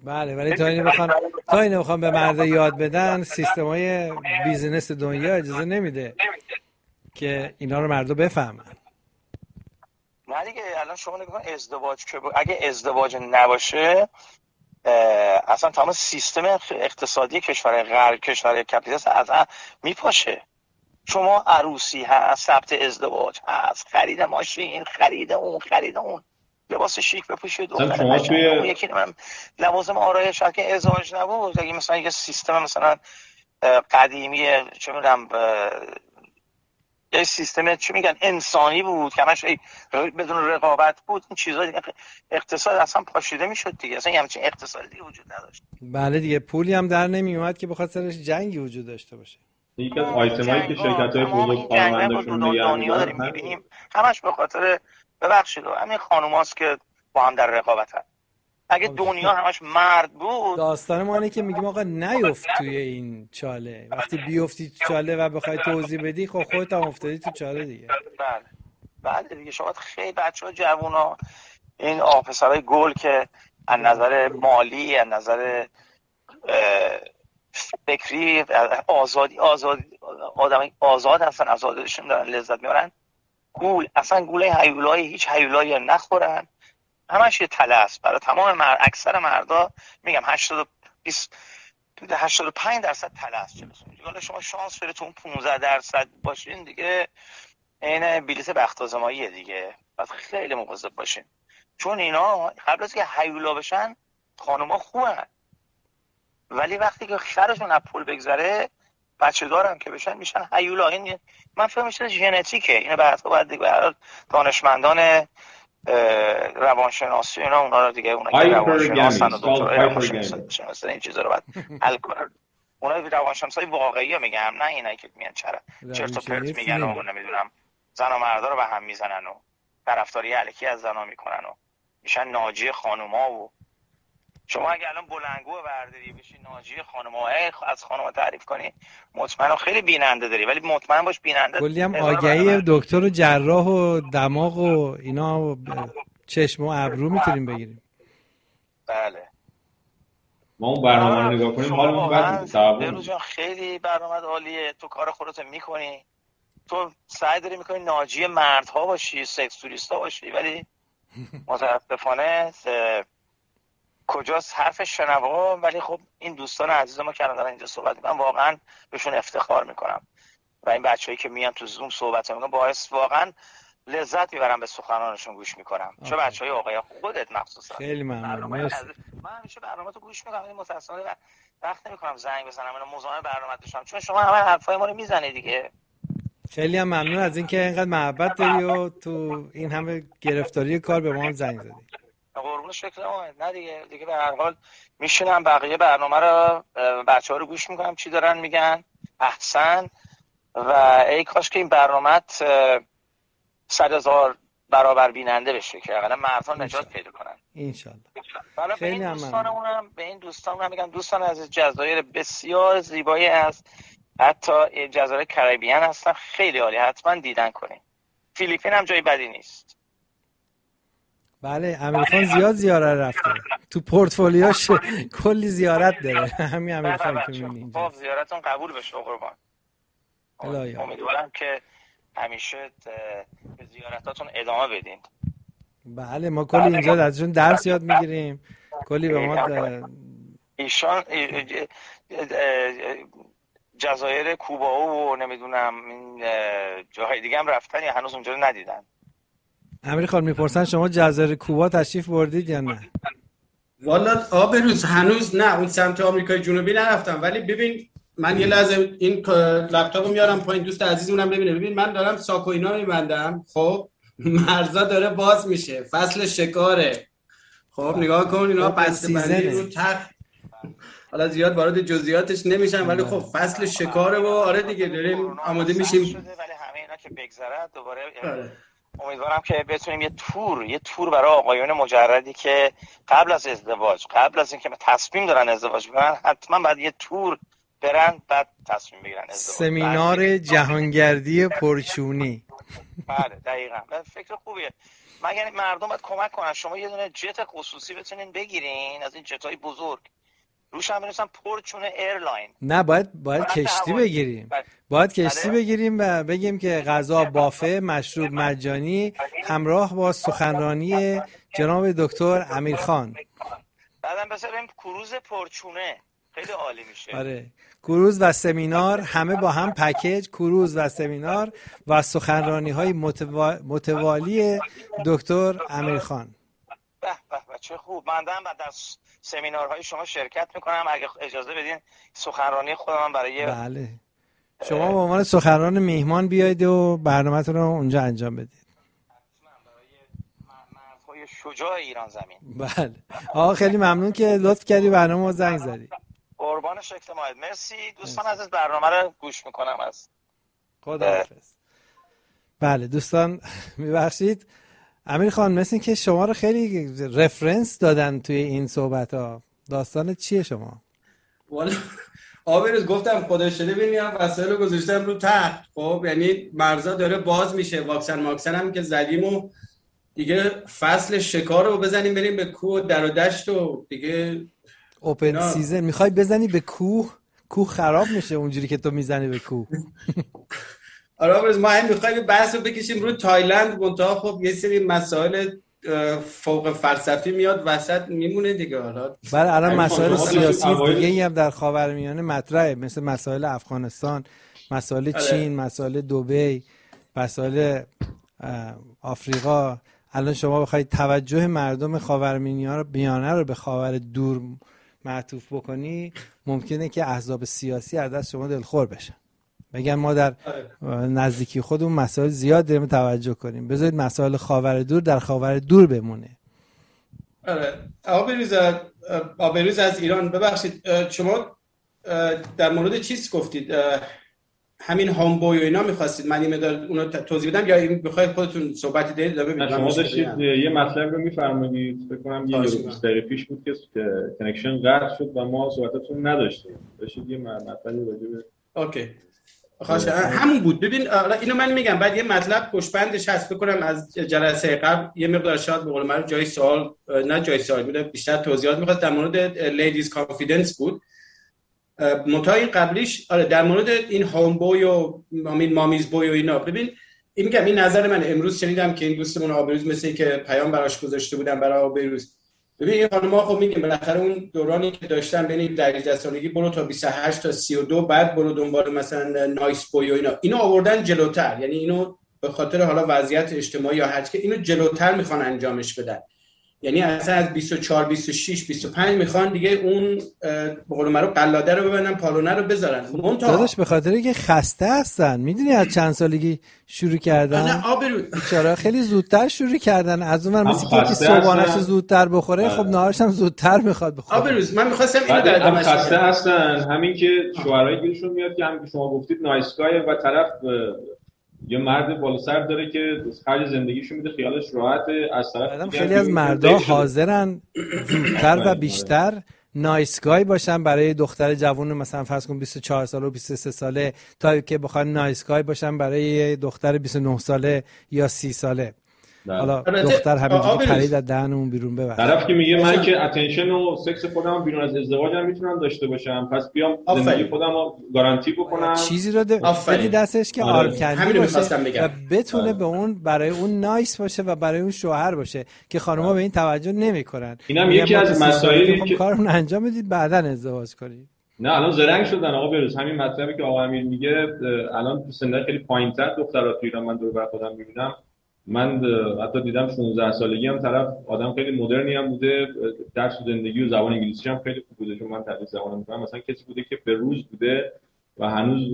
بله، ولی تا اینو بخوان تا اینو بخوان به مرد یاد بدن، سیستمای بیزینس دنیا اجازه نمیده که اینا رو مردم بفهمن. نه دیگه الان شما نگاه کن ازدواج که اگه ازدواج نباشه اصلا تمام سیستم اقتصادی کشور غرب، کشور کپیتالیست اصلا میپاشه. شما عروسی هست، ثبت ازدواج هست، خرید ماشین، خرید اون، خرید اون، لباس شیک بپوشید، شما توی یکی من لوازم آرایش که ازدواج نبود، اگه مثلا یه سیستم مثلا قدیمی چه میدونم یه سیستم چی میگن انسانی بود که همش بدون رقابت بود، این چیزا دیگه اقتصاد اصلا پاشیده میشد دیگه، اصلا همچین اقتصادی دیگه وجود نداشت. بله دیگه، پولی هم در نمی اومد که بخاطر سرش جنگی وجود داشته باشه. یکی از آیتمایی که شرکت‌های بزرگ کارمنداشون نگه می‌دارن می‌بینیم همش به خاطر ببخشید همین خانوماست که با هم در رقابتن. اگه دنیا همش مرد بود، داستان ما اینه که میگیم آقا نیفت توی این چاله، وقتی بیفتی تو چاله و بخوای توضیح بدی خب خودت هم افتادی تو چاله دیگه. بله بله دیگه. شما خیلی بچه‌ها جوونا این آفسرهای گل که از نظر مالی، از نظر فکری آزادی آزادی آدم آزاد هستن، آزادیشون دارن، لذت میبرن. گول اصلا گوله هیولایی هیچ هیولایی نخورن، همش یه تله است برای تمام مرد. اکثر مردا میگم هشتاد و پنج درصد تله است. چه حالا شما شانس فرتون پانزده درصد باشین دیگه، این بلیت بخت آزماییه دیگه، باید خیلی مواظب باشین، چون اینا قبل از که هیولا بشن خانوما خوبن، ولی وقتی که خرشون از پول بگذره بچه دارم که بشن میشن هیولا. این من فکر میشه ژنتیکه، اینو بعدا باید دیگه برای دانشمندان روانشناسی اینا اونا رو دیگه اونا که روانشناسن و دکترای روانشناسی مثلا این چیزا رو باید حل کنن. اونا روانشناسای واقعی میگم، نه اینا که میان چرا چرت و پرت میگن و نمیدونم زن و مردا رو به هم میزنن و طرفداری الکی از زنا میکنن و میشن ناجی خانوما. و شما اگه الان بلنگو برداری بشی ناجی خانوما، از خانوما تعریف کنی، مطمئنم خیلی بیننده داری، ولی مطمئن باش بیننده کلی هم آگهی دکتر و جراح و دماغ و اینا و چشم و ابرو میتونیم بگیریم. بله ما اون برنامه رو نگاه کنیم حالمون بد میشه. خیلی برنامه عالیه، تو کار خودت میکنی، تو سعی داری میکنی ناجی مردها باشی، سکس توریستا باشی، ولی متاسفانه کجاست حرف شنوا. ولی خب این دوستان عزیز ما که الان اینجا صحبت من واقعا بهشون افتخار میکنم و این بچه‌ای که میان تو زوم صحبت میکنن باعث واقعا لذت میبرم به سخنانشون گوش میکنم. چه بچهای آقای خودت مخصوصا. خیلی ممنون. مرسی. من همیشه برنامه‌تو گوش میکنم، ولی متأسفانه وقت نمیکنم زنگ بزنم اینا مزاحم برنامه داشتم، چون شما همه حرفای ما رو میزنی دیگه. خیلی هم ممنون از اینکه اینقدر محبت داری و تو این همه گرفتاری کار به ما هم زنگ زدی. قربون شکل ما. نه دیگه دیگه به هر حال میشینم بقیه برنامه رو بچه‌ها رو گوش میکنم چی دارن میگن، احسن. و ای کاش که این برنامه‌ت صد هزار برابر بیننده بشه که اقلا مردها نجات پیدا کنن انشالله. حالا به این دوستانمونم به این دوستانم میگم دوستان از جزایر بسیار زیبایی است، حتی جزایر کرائیبیان هستن، خیلی عالی، حتما دیدن کنین. فیلیپین هم جای بدی نیست. بله امیرخان زیاد زیارت رفته تو پورتفولیوش کلی زیارت داره. همین امیرخان که میبینی اینجا. خب زیارتون قبول بشه قربان. امیدوارم که همیشه به زیارتاتون ادامه بدین. بله ما کلی اینجا ازشون درس یاد میگیریم، کلی به ما ایشان جزایر کوبا و نمیدونم این جاهای دیگه هم رفتن یا هنوز اونجا رو ندیدن؟ امیر خان میپرسن شما جزایر کوبا تشریف بردید یا نه؟ والا آبروز هنوز نه، اون سمت آمریکای جنوبی نرفتم، ولی ببین من یه لحظه این لپتاپو میارم پایین دوست عزیزمونم ببینه. ببین من دارم ساکو اینا میبندم، خب مرزا داره باز میشه، فصل شکاره، خب نگاه کن اینا بسته بندی رو تخت، حالا زیاد وارد جزئیاتش نمیشم ولی خب فصل شکاره و آره دیگه داریم آماده میشیم. ولی همه اینا که بگذره دوباره امیدوارم که بتونیم یه تور یه تور برای آقایون مجردی که قبل از ازدواج، قبل از اینکه تصمیم دارن ازدواج کنن، حتما بعد یه تور برن بعد تصمیم بگیرن ازدواج. سمینار جهانگردی پرچونی. بله دقیقاً. فکر خوبیه. مگر مردم باید کمک کنن. شما یه دونه جت خصوصی بتونین بگیرین از این جتای بزرگ، روش هم بنویسن پورچونه ایرلاین. نه باید باید کشتی بگیریم، باید کشتی بگیریم و بگیم که غذا بافه، مشروب مجانی، همراه با سخنرانی جناب دکتر امیرخان. بعدم بس بریم کروز پورچونه، خیلی عالی میشه. آره، کروز و سمینار همه با هم پکیج، کروز و سمینار و سخنرانی های متوا... متوالی دکتر امیرخان. به به به چه خوب. من دارم در سمینارهای شما شرکت میکنم، اگه اجازه بدین سخنرانی خودم برای بله شما به عنوان سخنران میهمان بیایید و برنامه‌تون رو اونجا انجام بدید. مردهای شجاع ایران زمین. بله آقا خیلی ممنون که لطف کردی برنامه رو زنگ زدی. قربان شکل ماید. مرسی دوستان عزیز، برنامه رو گوش میکنم. از خداحافظ. بله دوستان میبخشید امیر خان، مثل که شما رو خیلی رفرنس دادن توی این صحبت ها. داستان چیه شما؟ والا آبروز گفتم خدا شده ببینیم وسایل رو گذاشتم رو تخت. خب یعنی مرزا داره باز میشه، واکسن ماکسن هم که زدیم و دیگه فصل شکار رو بزنیم بریم به کوه در و دشت و دیگه اوپن سیزن. میخوای بزنی به کوه؟ کوه خراب میشه اونجوری که تو میزنی به کوه. آره آبروز ما هم میخوایم بحث رو بکشیم رو تایلند، منتها خب یه سری مسائل فوق فلسفی میاد وسط میمونه دیگه. حالا بله الان مسائل سیاسی دیگه ای هم در خاورمیانه مطرحه، مثل مسائل افغانستان، مسائل چین، مسائل دبی، مسائل آفریقا. الان شما بخواید توجه مردم خاورمیانه رو به خاور دور معطوف بکنی، ممکنه که احزاب سیاسی از دست شما دلخور بشن، بگن ما در نزدیکی خودمون مسائل زیاد داریم توجه کنیم، بذارید مسائل خاور دور در خاور دور بمونه. آره آبروز آبروز از ایران، ببخشید شما در مورد چیز گفتید، همین هامبوی و اینا می‌خواستید من این مقدار اونو توضیح بدم یا می‌خواید خودتون صحبتی دارید ادامه بدید؟ شما داشتید یه مطلب رو می‌فرمایید، فکر کنم یه بیست دقیقه پیش بود که کانکشن قطع شد و ما صحبتاتون نداشتیم. داشتید یه مطلبی راجع به اوکی خواهش همون بود. ببین اینو من میگم، بعد یه مطلب پشتبندش هست بکنم از جلسه قبل یه مقدار شاید به قول من جای سوال نه جای سوال بود، بیشتر توضیحات می‌خواست در مورد لیدیز کانفیدنس بود. منتها این قبلیش آره در مورد این هوم بوی و امین مامیز بوی و اینا. ببین این میگم این نظر من. امروز شنیدم که این دوستمون آبروز مثل که پیام براش گذاشته بودن برای آبروز. ببین این خانم‌ها خب میگیم بالاخره اون دورانی که داشتن بین دوازده سالگی برو تا بیست و هشت تا سی و دو، بعد برو دنبال مثلا نایس بوی و اینا، اینو آوردن جلوتر. یعنی اینو به خاطر حالا وضعیت اجتماعی یا هر چی اینو جلوتر میخوان انجامش بدن. یعنی اصلا از بیست و چهار بیست و شش بیست و پنج میخوان دیگه اون به قول معروف قلاده رو ببندن، پالونه رو بذارن. داداش به خاطر اینکه خسته هستن. میدونی از چند سالگی شروع کردن؟ نه آبرو چرا خیلی زودتر شروع کردن. از اون مثل که یکی صبحانه‌اش زودتر بخوره، خب نهارش هم زودتر میخواد بخوره. آبروز من می‌خواستم اینو در ادامه بدم. خسته هستن، همین که شوهرای گیرشون میاد که همین که شما گفتید نایسگای و طرف یه مرد بالا سر داره که خرج زندگیشو میده، خیالش راحته. از طرف خیلی از مردا حاضرن زودتر و بیشتر نایسگای باشن برای دختر جوون مثلا فرض کن بیست و چهار ساله و بیست و سه ساله، تا که بخوان نایسگای باشن برای دختر بیست و نه ساله یا سی ساله. حالا دختر همینجوری پرید از دهنمون بیرون ببره. طرف که میگه من که اتنشن و سکس خودم بیرون از ازدواجم میتونم داشته باشم، پس بیام زندگی خودم رو گارانتی بکنم. چیزی رو بدی دستش که آرکندی باشه و بتونه آه. به اون برای اون نایس باشه و برای اون شوهر باشه که خانم‌ها به این توجه نمیکنن. اینم یکی از مسائلی که کارون انجام بدید بعداً ازدواج کنید. نه الان زرنگ شدن آقا بروز. همین مطلبی که آقا امیر میگه الان تو سنای خیلی پایین‌تر دخترها تو ایران من دور بر خودم میبینم. من حتی دیدم شانزده سالگی هم طرف آدم خیلی مدرنی هم بوده، درس زندگی و زبان انگلیسی هم خیلی خوب بوده، چون من تدریس زبان می‌کنم. مثلا کسی بوده که به روز بوده و هنوز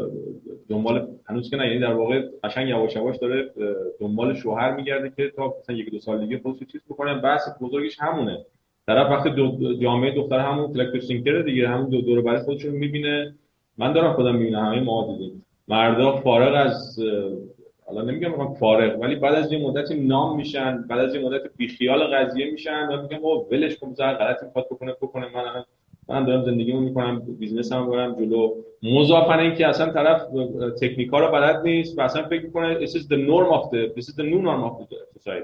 دنبال هنوز که نه، یعنی در واقع قشنگ یواش یواش داره دنبال شوهر میگرده که تا مثلا یک دو سالگی خودش چیز بکنه. بحث بزرگش همونه. طرف وقتی دو جامعه دختر همون فلکتور سینکر دیگه، همون دو دور برای خودش رو می‌بینه. من دارم خودم می‌بینم، همه ما دیدیم مردا فارغ از حالا نمیگم من فارغ، ولی بعد از یه مدتی نام میشن، بعد از یه مدت بیخیال قضیه میشن و میگن او ولش کن، زر غلطی میخواد بکنه بکنه من الان من دارم زندگیمو میکنم، بیزنسمو میبرم جلو. مضافاً اینکه اصلا طرف تکنیکا رو بلد نیست و اصلا فکر میکنه this is the norm of the this is the new norm of the society.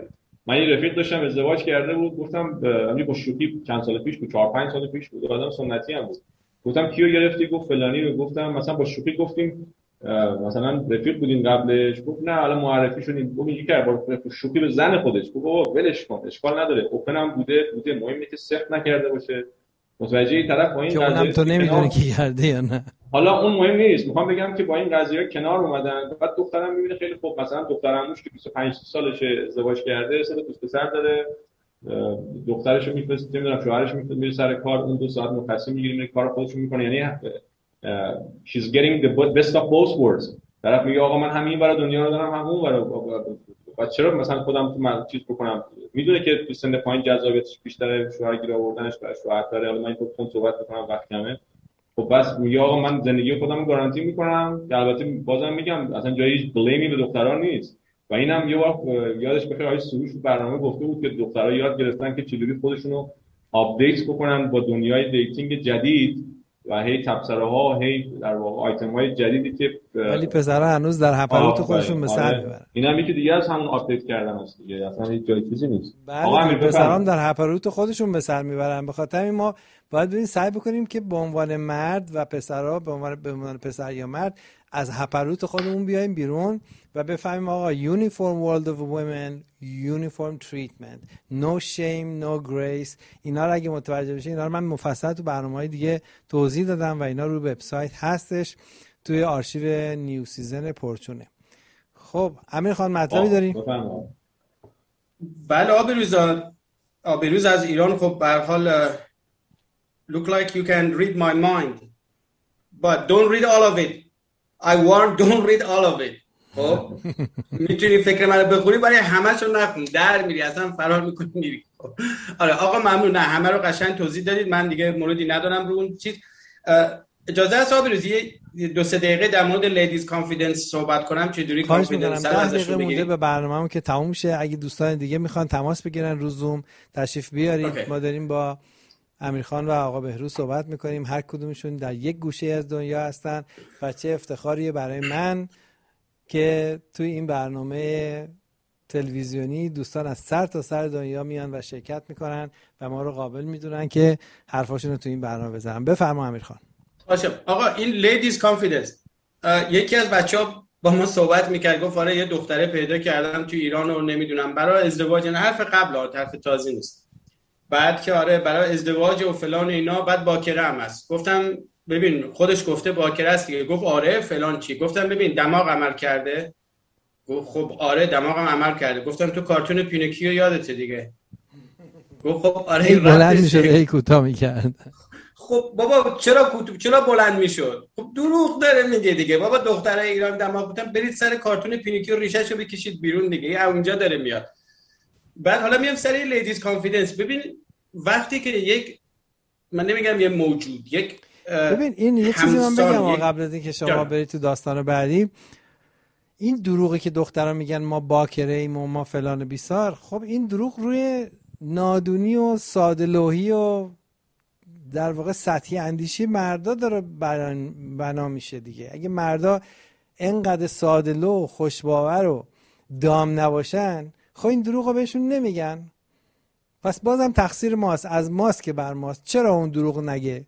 من یه رفیق داشتم ازدواج کرده بود، گفتم همین با شوخی چند سال پیش بود، چهار پنج سال پیش بود، آدم سنتی هم بود. گفتم کیو گرفتی؟ گفت فلانی رو. گفتم مثلا با شوخی گفتیم مثلا رفیق بودیم قبلش. گفت نه حالا معرفی شدیم. گفت یکی که با شوخی به زن خودش. گفت بابا ولش کن، اشکال نداره، اوپن هم بوده بوده مهمه که سخت نکرده باشه. متوجه این طرف با این قضیه که اونم تو نمیدونی کی کرده یا نه. حالا اون مهم نیست، میخوام بگم که با این قضیه کنار اومدن. بعد دخترم میبینه خیلی خوب، مثلا دخترموش که بیست و پنج سالشه ازدواج کرده، سه تا پسر داره، دخترشو میفرسته، نمیدونم شوهرش میفرسته میره سر کار، اون دو ساعت مرخصی میگیره میره کار خودشو میکنه. یعنی she's getting the best of both worlds. طرف میگه آقا من هم این برای دنیا رو دارم هم اون برای. بعد چرا مثلا خودم تو من چیز بکنم؟ میدونه که تو سن پایین جذابیتش بیشتره، شوهر گیر آوردنش برای شوهر داره. حالا من تو خودم صحبت میکنم وقت کمه. خب بس میگه آقا من زندگی خودم رو گارانتی میکنم. البته بازم میگم اصلا جایی بلیمی به دخترها نیست. و اینم یه وقت یادش بخیر آقای سروش تو برنامه گفته بود که دخترها یاد گرفتن که چجوری خودشونو آپدیت بکنن با دنیای دیتینگ جدید و هی تبصره‌ها، هی در واقع آیتم‌های جدیدی که ولی پسرها هنوز در هپروت خودشون به سر میبرن. اینا یکی دیگه از همون آپدیت کردن است دیگه، اصلا هیچ جای چیزی نیست. آقا پسرام در هپروت خودشون به سر میبرن. به خاطر همین ما باید ببین سعی بکنیم که به عنوان مرد و پسرها به عنوان به عنوان پسر یا مرد از هپروت خودمون بیایم بیرون و بفهمیم آقا uniform world of women, uniform treatment, no shame, no grace. اینا رو اگه متوجه بشین، اینا رو من مفصل تو برنامه‌های دیگه توضیح دادم و اینا رو وبسایت هستش توی آرشیو نیو سیزن پرچونه. خب امیر خان مطلبی داریم؟ بله آبروز آبروز از ایران. خب به هر حال look like you can read my mind but don't read all of it. I warn, don't read all of it. خب میتونی فکر منو بخونی ولی همه‌شو نخون، در میری اصلا فرار میکنی میری. آره آقا ممنون، نه همه رو قشنگ توضیح دادید، من دیگه موردی ندارم رو اون چیز. اجازه است آبروزی دو سه دقیقه در مورد لیدیز کانفیدنس صحبت کنم، چجوری کانفیدنس سر ازش رو بگیرید؟ به برنامه‌مون که تموم شه، اگه دوستان دیگه میخوان تماس بگیرن رو زوم تشریف بیارید. okay. ما داریم با امیرخان و آقا بهروز صحبت میکنیم، هر کدومشون در یک گوشه از دنیا هستن و چه افتخاریه برای من که توی این برنامه تلویزیونی دوستان از سر تا سر دنیا میان و شرکت میکنن و ما رو قابل میدونن که حرفاشون رو توی این برنامه بزنن. بفرما امیرخان. باشه آقا، این لیدیز کانفیدنس، یکی از بچه‌ها با ما صحبت میکرد، گفت آره یه دختره پیدا کردم توی ایران و نمیدونم برای ازدواج، نه حرف قبل ها، حرف تازه نیست. بعد که آره برای ازدواج و فلان اینا، بعد باکره هم هست. گفتم ببین خودش گفته باکره است دیگه. گفت آره فلان چی؟ گفتم ببین دماغ عمل کرده؟ گفت خب آره دماغم عمل کرده. گفتم تو کارتون پینوکیو یادته دیگه؟ گفت خب آره این بلند میشد ای کوتاه میکرد. خب بابا چرا کوتاه چرا بلند میشد؟ خب دروغ داره میگه دیگه. بابا دختره ایران دماغ بودن، برید سر کارتون پینوکیو ریشهشو بکشید بیرون دیگه، اونجا داره میاد. بعد حالا میام سر لیدیز کانفیدنس. ببین وقتی که یک، من نمیگم یه موجود، یک ببین این یه چیزی من بگم قبل از اینکه شما برید تو داستان بعدی، این دروغی که دخترها میگن ما باکره ایم و ما فلان بیسار، خب این دروغ روی نادونی و ساده لوحی و در واقع سطحی اندیشی مردا داره بنا میشه دیگه. اگه مردا اینقدر ساده لوح، خوشباور و دام نباشن، خب این دروغو بهشون نمیگن. پس بازم تقصیر ماست، از ماست که بر ماست. چرا اون دروغ نگه؟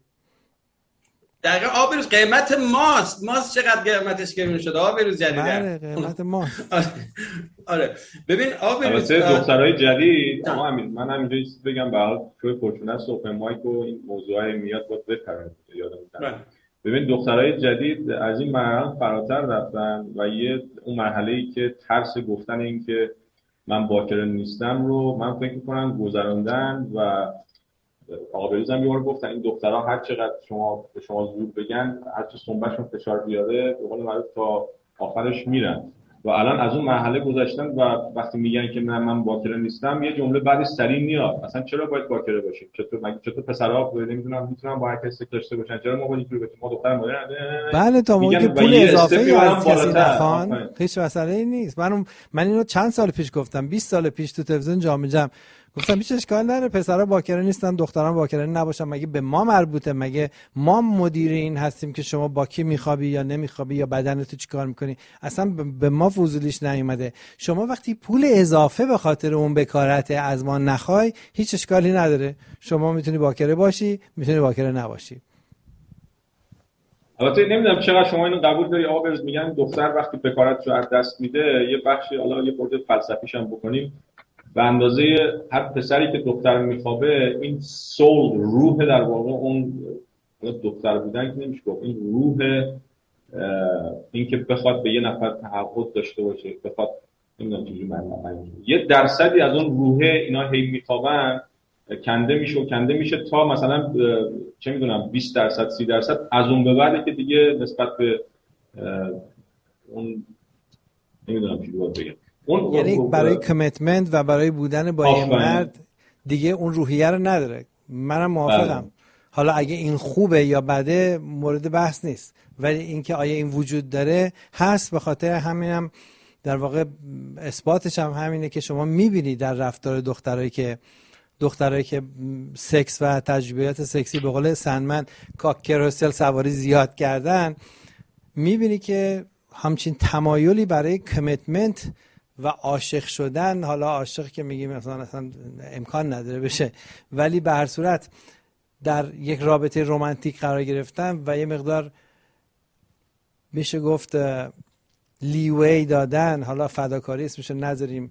دقیقا آبروز قیمت ماست. ماست چقدر قیمتش گرون شده آبروز جدیده؟ بله قیمت ماست. آره ببین آبروز دخترای جدید، اما همین من همینجا یه چیز بگم، به حال توی پورتونه است اوپن مایک و این موضوعای میاد باید بپرن یادم میاد. ببین دخترای جدید از این مرحله فراتر رفتن و یه اون مرحله‌ای که ترس گفتن این که من باکره نیستم رو من فکر می‌کنم گذراندن و آقا بریز هم یه بار گفتن این دخترها هر چقدر شما به شما زور بگن، هر چه سنبه‌شون فشار بیاره به قول معروف تا آخرش میرن و الان از اون مرحله گذشتن و وقتی میگن که نه من باکره نیستم، یه جمله بعدش سریع میاد اصلا چرا باید باکره باشیم؟ چطور مگه چطور پسرها نمیدونم میتونن با هر کسی سکس داشته باشن؟ چرا ما باید اینجوری باشیم؟ ما دختر مادر بله تا موقعی که پول اضافه ای از کسی نخوان هیچ مسئله ای نیست. من من اینو چند سال پیش گفتم، بیست سال پیش تو تلویزیون جام جم گفتم هیچ اشکال نداره، پسرا باکره نیستن دختران باکره نباشن، مگه به ما مربوطه؟ مگه ما مدیر این هستیم که شما با کی میخوابی یا نمیخوابی یا بدنتو چیکار میکنی؟ اصلا به ما فضولیش نیومده. شما وقتی پول اضافه به خاطر اون بکارت از ما نخوای هیچ اشکالی نداره، شما میتونی باکره باشی میتونی باکره نباشی. البته نمیدونم چقدر شما اینو قبول داری آقا برز، میگن دختر وقتی بکارتش رو از دست میده، یه بخشی حالا یه خورده فلسفیش هم بکنیم، به اندازه هر پسری که دختر میخوابه این سول، روح در واقع اون دختر بودن که نمیشه گفت، این روح این که بخواد به یه نفر تعهد داشته باشه، بخواد نمیدونم چجوری معنی یه درصدی از اون روح اینا هی میخوابن کنده میشه و کنده میشه تا مثلا چه میدونم بیست درصد سی درصد، از اون به بعد که دیگه نسبت به اون نمیدونم چی باید بگم، اون یعنی برای کمیتمنت و برای بودن با این مرد دیگه اون روحیه رو نداره. منم موافقم. بله. حالا اگه این خوبه یا بده مورد بحث نیست، ولی اینکه آیا این وجود داره هست. به خاطر همینم در واقع اثباتش هم همینه که شما میبینید در رفتار دخترایی که دخترایی که سکس و تجربیات سکسی به قول سندمن کاکروسل سواری زیاد کردن، میبینی که همچین تمایلی برای کمیتمنت و عاشق شدن، حالا عاشق که میگیم مثلا اصلا امکان نداره بشه، ولی به هر صورت در یک رابطه رمانتیک قرار گرفتن و یه مقدار میشه گفت لیوی دادن، حالا فداکاری اسمشو نذاریم،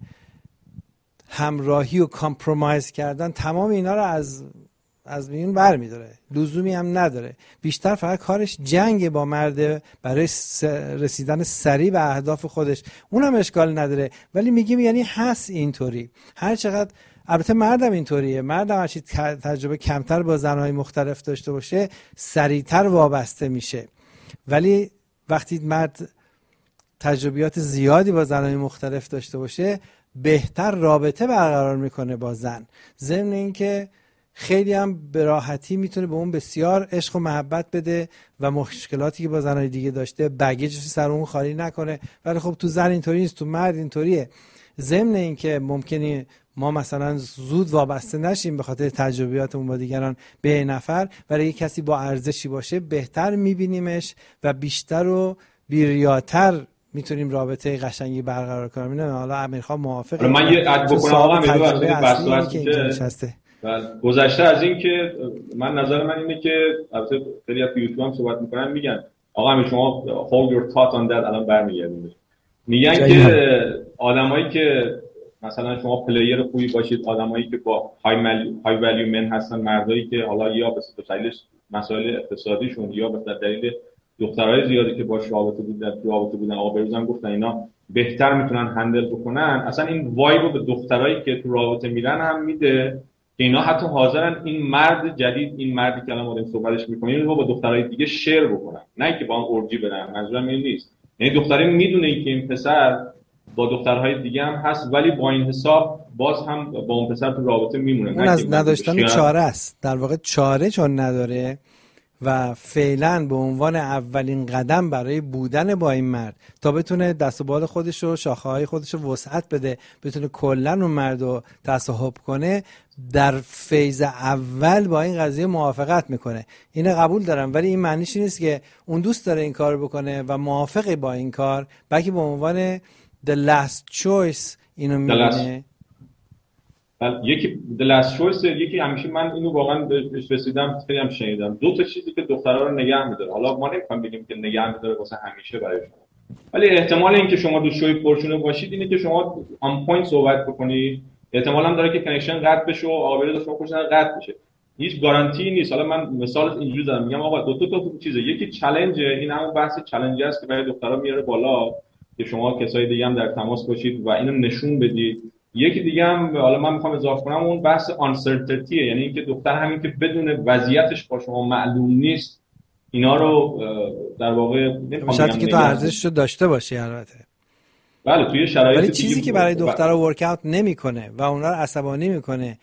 همراهی و کامپرومایز کردن، تمام اینا رو از از میون برمیداره، لزومی هم نداره. بیشتر فقط کارش جنگ با مرده برای رسیدن سریع به اهداف خودش، اونم اشکال نداره. ولی میگیم یعنی هست اینطوری، هر چقدر البته مردم اینطوریه، مردم هرچی تجربه کمتر با زنهای مختلف داشته باشه سریعتر وابسته میشه، ولی وقتی مرد تجربیات زیادی با زنهای مختلف داشته باشه بهتر رابطه برقرار میکنه با زن، ضمن اینکه خیلی هم به راحتی میتونه به اون بسیار عشق و محبت بده و مشکلاتی که با زنهای دیگه داشته بگیجش سر اون خالی نکنه. ولی خب تو زن اینطوری نیست، تو مرد اینطوریه. ضمن اینکه ممکنه ما مثلا زود وابسته نشیم به خاطر تجربیاتمون با دیگران به نفر، ولی کسی با ارزشی باشه بهتر میبینیمش و بیشتر و بیریاتر میتونیم رابطه قشنگی برقرار کنیم. نه حالا امیرخان موافقه؟ من یه اد بکنم آقا میذارم که نشسته. گذشته از این که من نظر من اینه که البته خیلی از یوتیوب هم صحبت میکنن میگن آقا همین شما hold your thought on that، الان برمیگردیم میگن که آدمایی که مثلا شما پلیر خوبی باشید، آدمایی که با های ولیو من هستن، مردایی که حالا یا به دلیل مسائل اقتصادیشون یا به دلیل دخترای زیادی که باش رابطه بودن رابطه بودن آقا بروزم گفتن اینا بهتر میتونن هندل بکنن، اصلا این وایب رو به دخترایی که تو رابطه میرن هم میده که اینا حتی حاضرن این مرد جدید، این مردی که الان ما داریم صحبتش میکنیم رو با دخترای دیگه شیر بکنن، نه که با هم اورجی بدن. منظورم این نیست، یعنی دختره میدونه که این پسر با دخترهای دیگه هم هست ولی با این حساب باز هم با اون پسر تو رابطه میمونه. اون از نداشتن چاره است، در واقع چاره چون نداره و فعلا به عنوان اولین قدم برای بودن با این مرد تا بتونه دست و بال خودش و شاخه‌های خودش رو وسعت بده، بتونه کلا اون مرد رو تصاحب کنه، در فیز اول با این قضیه موافقت میکنه. اینو قبول دارم، ولی این معنیش نیست که اون دوست داره این کار بکنه و موافقه با این کار، بلکه به عنوان the last choice اینو میبینه. بله، یکی the last choice، یکی همیشه من اینو واقعا بهش رسیدم، خیلی هم شنیدم، دو تا چیزی که دخترها رو نگه می‌داره. حالا ما نمی‌خوایم بگیم که نگه می‌داره واسه همیشه برای شما، ولی احتمال اینکه شما دو شوی پرچونه باشید اینه که شما آن پوینت صحبت بکنید، احتمال هم داره که کانکشن قطع بشه و آبروی شما خوشن قطع بشه. هیچ گارانتی نیست. حالا من مثال اینجوری زدم، میگم آقا دو تا تا چیزه، یکی چالش، این همون بحث چالش است که برای دخترها میاره بالا که شما کسای دیگه هم در تماس باشید و اینو نشون بدید. یکی دیگه هم حالا من میخوام اضافه کنم، اون بحث آنسرتینتیه، یعنی اینکه دختر همین که بدون وضعیتش با شما معلوم نیست اینا رو در واقع نمیخوام بگم که تو ارزشش رو داشته باشی. البته بله توی شرایط ولی چیزی که برای دخترها ورک اوت نمیکنه و اونها رو عصبانی میکنه،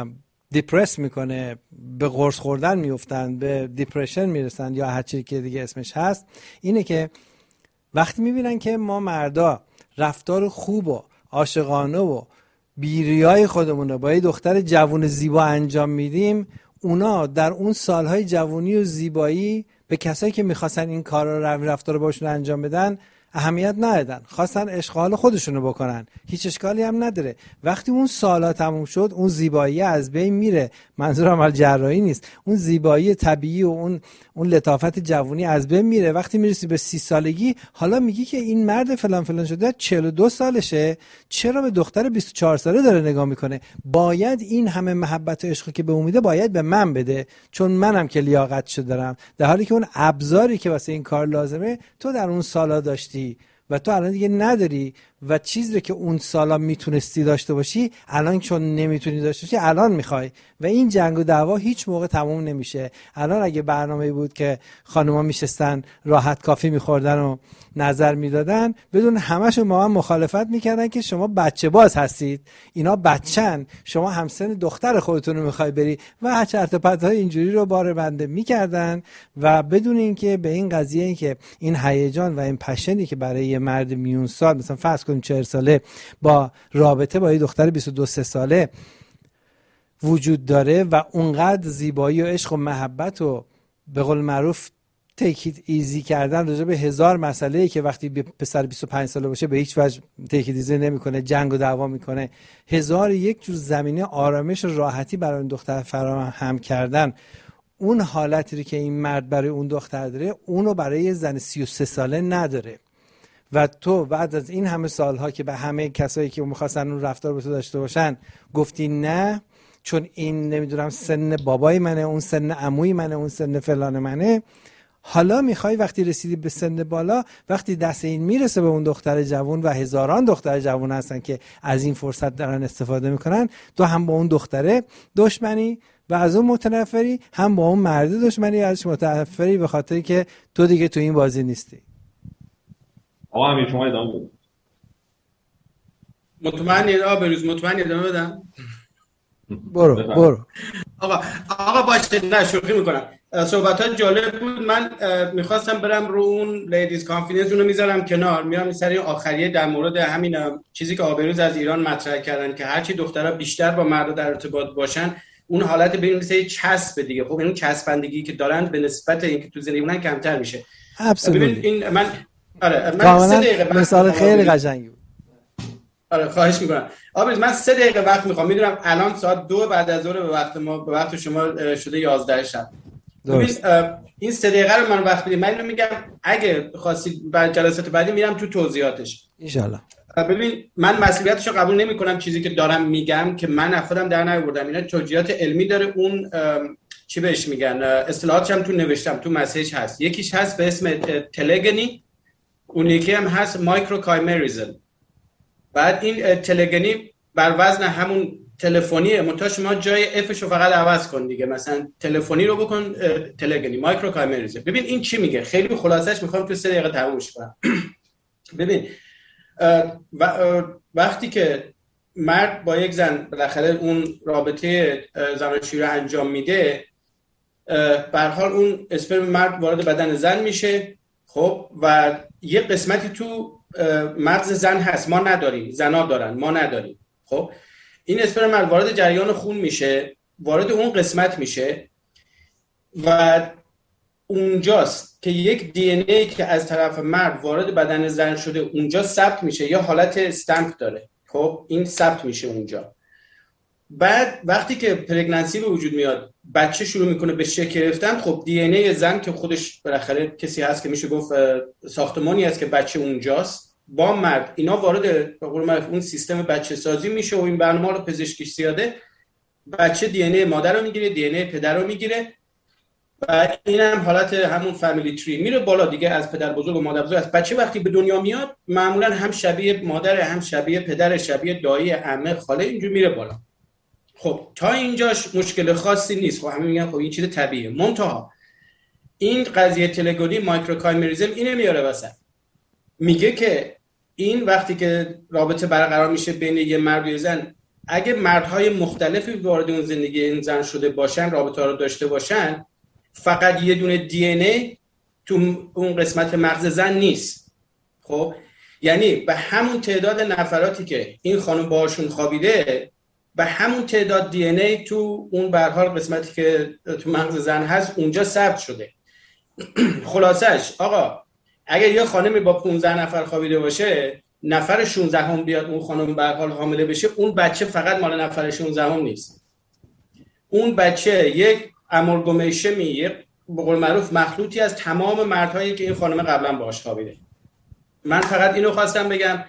دیپرس میکنه، به قرص خوردن میافتن، به دیپرشن میرسن یا هر چیزی که دیگه اسمش هست، اینه که وقتی میبینن که ما مردا رفتار خوب و عاشقانه و بیریای خودمون رو با یه دختر جوان زیبا انجام میدیم، اونا در اون سالهای جوانی و زیبایی به کسایی که میخواستن این کار رو روی رفتار رو باشون انجام بدن اهمیت ندادن، خواستن اشغال خودشونو بکنن، هیچ اشکالی هم نداره. وقتی اون سالا تموم شد اون زیبایی از بین میره. منظور عمل جراحی نیست، اون زیبایی طبیعی و اون اون لطافت جوانی از بین میره. وقتی میرسی به سی سالگی حالا میگی که این مرد فلان فلان شده چهل و دو سالشه، چرا به دختر بیست و چهار ساله داره نگاه میکنه؟ باید این همه محبت و عشقی که به امیده باید به من بده، چون منم که لیاقتشو دارم، در حالی که اون ابزاری که واسه این کار لازمه تو در اون سالا داشتی و تو الان دیگه نداری، و چیزی که اون سالا میتونستی داشته باشی الان چون نمیتونی داشته باشی الان میخوای، و این جنگ و دعوا هیچ موقع تموم نمیشه. الان اگه برنامه‌ای بود که خانوما میشستن راحت کافی میخوردن و نظر میدادن، بدون همشون با من مخالفت میکردن که شما بچه باز هستید، اینا بچن، شما همسن دختر خودتون رو میخوای بری و چرت و پرت‌های اینجوری رو بار بنده میکردن، و بدون اینکه به این قضیه این که این هیجان و این پشنی که برای یه مرد میون سال مثلا فرض کنیم چهل ساله با رابطه با یه دختر بیست و دو ساله وجود داره و اونقدر زیبایی و عشق و محبت و به قول معروف تیکیت ایزی کردن راجع به هزار مسئله که وقتی پسر بیست و پنج ساله باشه به هیچ وجه تیکیت ایزی نمیکنه، جنگ و دعوا میکنه، هزار یک جور زمینه آرامش و راحتی برای اون دختر فراهم کردن، اون حالتی که این مرد برای اون دختر داره اونو برای زن سی و سه ساله نداره. و تو بعد از این همه سالها که به همه کسایی که می‌خواستن اون رفتار با تو داشته باشن گفتی نه، چون این نمیدونم سن بابای منه، اون سن عموی منه، اون سن فلان منه، حالا میخوای وقتی رسیدی به سن بالا، وقتی دست این میرسه به اون دختر جوان و هزاران دختر جوان هستن که از این فرصت دارن استفاده میکنن، تو هم با اون دختره دشمنی و از اون متنفری، هم با اون مرد دشمنی ازش متنفری به خاطری که تو دیگه تو این بازی نیستی. آقا همین شما ادامه بدید. مطمئن آقا بروز مطمئن ادامه بدم؟ برو برو آقا آقا باشه، نه شوخی میکنم. صحبتات جالب بود. من میخواستم برم رو اون لیدیز کانفیدنس اونو میذارم کنار، میرم سری آخریه در مورد همین چیزی که آبروز از ایران مطرح کردن که هرچی دخترها بیشتر با مردا در ارتباط باشن اون حالت ببین مثل چسب دیگه، خب این چسبندگی که دارن به نسبت اینکه تو زندگی اونن کمتر میشه. ببین این من آره من سه دقیقه مثال خیلی قشنگی بود. آره خواهش میکنم. آبروز من سه دقیقه وقت میخوام، میدونم الان ساعت دو بعد از ظهر به وقت ما به وقت شما شده یازده شب. ببین این سه دقیقه رو من وقت بدید، من اینو میگم اگه خواستید بعد جلسات بعدی میرم تو توضیحاتش ان شاء الله. ببین من مسئولیتشو قبول نمیکنم، چیزی که دارم میگم که من خودم در نیاوردم، اینا توجیهات علمی داره. اون چی بهش میگن اصطلاحاتش هم تو نوشتم تو مسیج هست، یکیش هست به اسم تلگنی، اون یکی هم هست مایکروکایمریزم. بعد این تلگنی بر وزن همون تلفنیه، منتها شما جای افش رو فقط عوض کن دیگه، مثلا تلفنی رو بکن تلگنی، مایکروکایمریزم. ببین این چی میگه، خیلی خلاصش میخوام تو سه دقیقه تمومش کنم. ببین وقتی که مرد با یک زن بالاخره اون رابطه زناشویی رو انجام میده، به هر حال اون اسپرم مرد وارد بدن زن میشه، خب و یه قسمتی تو مغز زن هست ما نداریم، زنا دارن ما نداریم. خب این اسپرم مرد وارد جریان خون میشه، وارد اون قسمت میشه و اونجاست که یک دی ان ای که از طرف مرد وارد بدن زن شده اونجا ثبت میشه، یا حالت استمپ داره. خب این ثبت میشه اونجا. بعد وقتی که پرگننسی به وجود میاد، بچه شروع میکنه به شکل گرفتن، خب دی ان ای زن که خودش بالاخره کسی هست که میشه گفت ساختمانی هست که بچه اونجاست، با مرد اینا وارد به قول معروف اون سیستم بچه سازی میشه و این برنامه رو پزشکیش زیاده، بچه دی ان ای مادر رو میگیره، دی ان ای پدر رو میگیره و این هم حالت همون فامیلی تری میره بالا دیگه، از پدر بزرگ و مادر بزرگ. از بچه وقتی به دنیا میاد معمولا هم شبیه مادر، هم شبیه پدر، شبیه دایی، عمه، خاله، اینجور میره بالا. خب تا اینجاش مشکل خاصی نیست، خب همه میگن خب این چیز طبیعیه. منتها این قضیه تلگونی مایکروکایمریزم اینو میاره واسه، میگه که این وقتی که رابطه برقرار میشه بین یه مرد و زن، اگه مردهای مختلفی وارد اون زندگی این زن شده باشن، رابطه ها رو داشته باشن، فقط یه دونه دی ان ای تو اون قسمت مغز زن نیست. خب یعنی به همون تعداد نفراتی که این خانم باهاشون خوابیده، به همون تعداد دی ان ای تو اون به هر حال قسمتی که تو مغز زن هست اونجا ثبت شده. خلاصش آقا اگه یه خانمی با پانزده نفر خوابیده باشه، نفر شانزده هم بیاد اون خانم به هر حال حامله بشه، اون بچه فقط مال نفر شانزده هم نیست. اون بچه یک امالگامیشن، یک به قول معروف مخلوطی از تمام مردهایی که این خانم قبلا باهاش خوابیده. من فقط اینو خواستم بگم،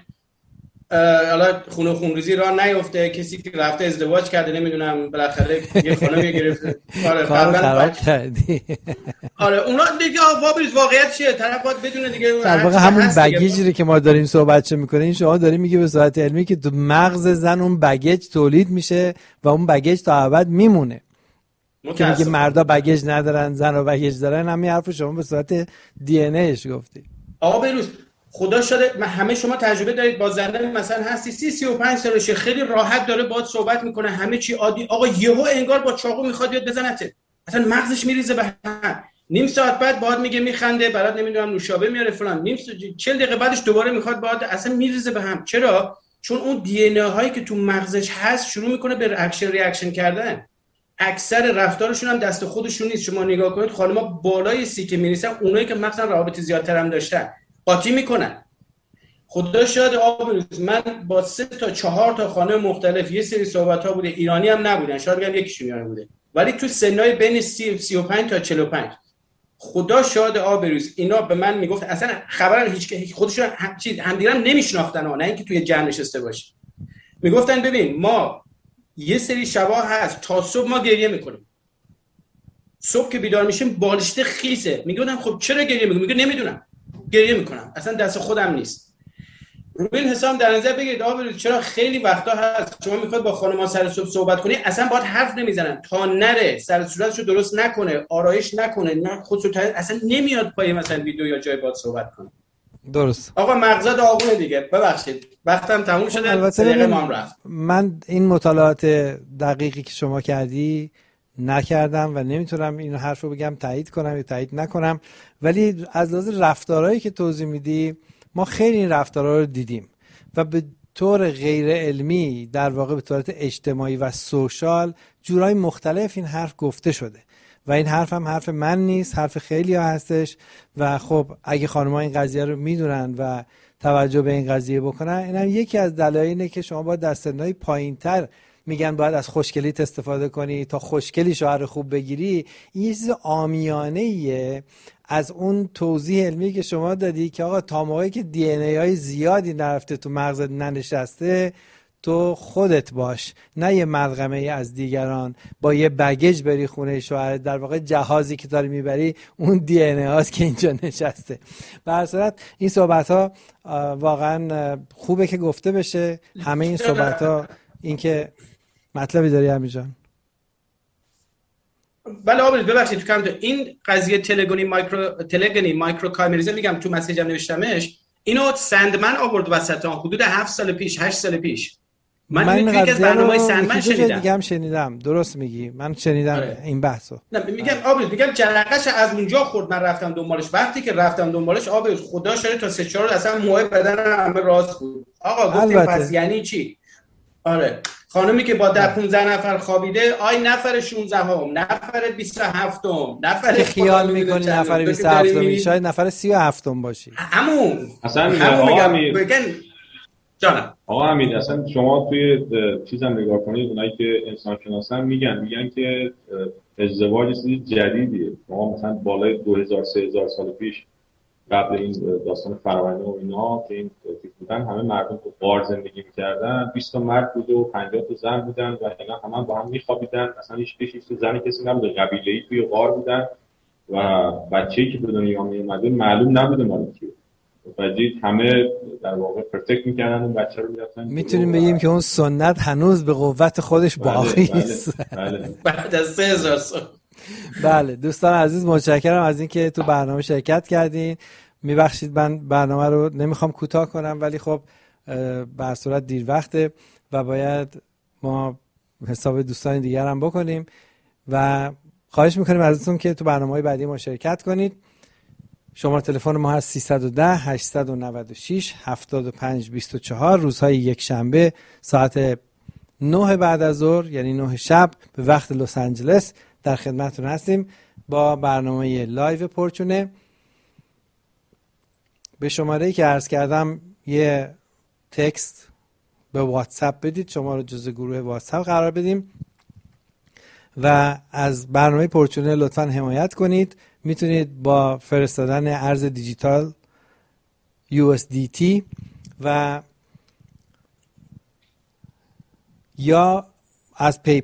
حالا خون و خونریزی راه نیفته، کسی که رفته ازدواج کرده نمیدونم بالاخره یه خانمی گرفته، آره کارو خراب کردی. آره اونا دیگه واقعیت واقعیت چیه؟ طرف باید بدونه دیگه. در واقع همون بگیجی که ما داریم صحبتش میکنیم، شما داریم میگی به صورت علمی که تو مغز زن اون بگیج تولید میشه و اون بگیج تا ابد میمونه. که میگه مردا بگیج ندارن، زن رو بگیج دارن، همین حرفو شما به صورت دی ان ایش گفتی. آقا بروز خدا شده همه شما تجربه دارید با زنده مثلا هستی سی سی و پنج سالشه، خیلی راحت داره باهات صحبت میکنه، همه چی عادی. آقا یهو انگار با چاقو میخواد یاد بزنته، اصلا مغزش میریزه به هم. نیم ساعت بعد باهات میگه میخنده، برات نمیدونم نوشابه میاره فلان، نیم چهل دقیقه بعدش دوباره میخواد باهات، اصلا میریزه به هم. چرا؟ چون اون دی ان ای هایی که تو مغزش هست شروع میکنه به اکشن ریاکشن کردن. اکثر رفتارشون هم دست خودشون نیست. شما نگاه کنید خانم‌ها بالای سی که میرسن، اونایی که مثلا رابطه زیادتر هم داشتن قاطی میکنن. خدا شاید آبروز من با سه تا چهار تا خانم مختلف یه سری صحبت‌ها بوده، ایرانی هم نبودن، شاید بگم یکیشون ایرانی بوده، ولی تو سنای بین سی و پنج تا چهل و پنج. خدا شاید آبروز اینا به من میگفت اصلا خبر هیچ خودشون هم چیز همدیگه هم نمیشناختن، نه اینکه توی جمع نشسته باشه. میگفتن ببین ما یه سری شبا هست تا صبح ما گریه میکنیم، صبح که بیدار میشیم بالشته خیسه. میگم خب چرا گریه میکنی؟ میگه نمیدونم، گریه میکنم، اصلا دست خودم نیست. روی این حساب در نظر بگیرید آقا چرا خیلی وقتا هست شما میخواد با خانم‌ها سر صبح صحبت کنی، اصلا باهات حرف نمیزنن تا نره سر صورتشو درست نکنه، آرایش نکنه، نه خودشو اصلا نمیاد پای مثلا ویدیو یا جای باهات صحبت کنه. درست. آقا مغزا داغونه دیگه، ببخشید وقتم تموم شده. البته من این مطالعات دقیقی که شما کردی نکردم و نمیتونم این حرف رو بگم تایید کنم یا تایید نکنم، ولی از لحاظ رفتارهایی که توضیح میدی ما خیلی این رفتارها رو دیدیم و به طور غیر علمی در واقع به طور اجتماعی و سوشال جورای مختلف این حرف گفته شده و این حرف هم حرف من نیست، حرف خیلی ها هستش و خب اگه خانم‌ها این قضیه رو میدونن و توجه به این قضیه بکنن، این هم یکی از دلایل اینه که شما باید در سن‌های پایین‌تر میگن باید از خوشگلیت استفاده کنی تا خوشگلی شوهر خوب بگیری. این یه چیز عامیانه‌ایه از اون توضیح علمی که شما دادی که آقا تا موقعی که دی ان ای های زیادی نرفته تو مغزت ننشسته تو خودت باش، نه یه ملغمه از دیگران با یه بگیج بری خونه شوهرت. در واقع جهازی که داری میبری اون دی ان ای هاست که اینجا نشسته. به هر صورت این صحبت ها واقعا خوبه که گفته بشه. همه این صحبت ها این که مطلبی داری همین جان؟ بله آبرید ببخشید تو کم این قضیه تلگونی مایکرو تلگونی مایکرو کایمریزم میگم تو مسیجم نوشتمش، اینو سندمن آورد وسط ها حدود هفت سال پیش هشت سال پیش. من, من این قضیه برنامه سندمن شنیدم. دیگه هم شنیدم. درست میگی، من شنیدم آره. این بحثو. نه میگم آبرید میگم جرقش از اونجا خورد، من رفتم دنبالش. وقتی که رفتم دنبالش آبرید خدا شده تا سه چهار اصلا موهای بدن همه راست بود. آقا گفتیم پس یعنی چی؟ آره خانمی که با ده پانزده نفر خوابیده، آی نفر شانزده هم، نفر بیست و هفت هم، نفر که خیال میکنی نفر بیست و هفت هم شاید نفر سی و هفت هم باشی. همون اصلا آقا امیر بگن جانم آقا امیر اصلا شما توی چیزم نگاه کنید، اونایی که انسان شناسن میگن میگن که ازدواج چیز جدیدیه. شما مثلا بالای دو هزار سه هزار سال پیش قبل این داستان فرآورده و اینا که این تیپ بودن، همه مردم تو غار زندگی می‌کردن، بیست تا مرد بود و پنجاه تا زن بودن و اینا همه با هم می‌خوابیدن، اصلا هیچ پیش تو زن کسی نبود، قبیله‌ای توی غار بودن و بچه‌ای که به دنیا میومده معلوم نبوده مال کیه. بچه‌ای همه در واقع پروتکت می‌کردن اون بچه رو می‌رفتن. میتونیم بگیم که اون سنت هنوز به قوت خودش باقی است. بله بله. بعد از سه هزار سال. بله دوستان عزیز متشکرم از اینکه تو برنامه شرکت کردین. میبخشید من برنامه رو نمیخوام کوتاه کنم ولی خب به هر صورت دیر وقته و باید ما حساب دوستان دیگر هم بکنیم و خواهش میکنیم ازتون که تو برنامه‌های بعدی ما شرکت کنید. شماره تلفن ما هست سیصد و ده هشتصد و نود و شش هفتاد و پنج بیست و چهار. روزهای یک شنبه ساعت نه بعد از ظهر یعنی نه شب به وقت لس آنجلس در خدمتتون هستیم با برنامه لایو پرچونه. به شماره‌ای که عرض کردم یه تکست به واتساپ بدید، شما رو جزو گروه واتساپ قرار بدیم و از برنامه پرچونه لطفاً حمایت کنید. میتونید با فرستادن ارز دیجیتال یو اس دی تی و یا از پی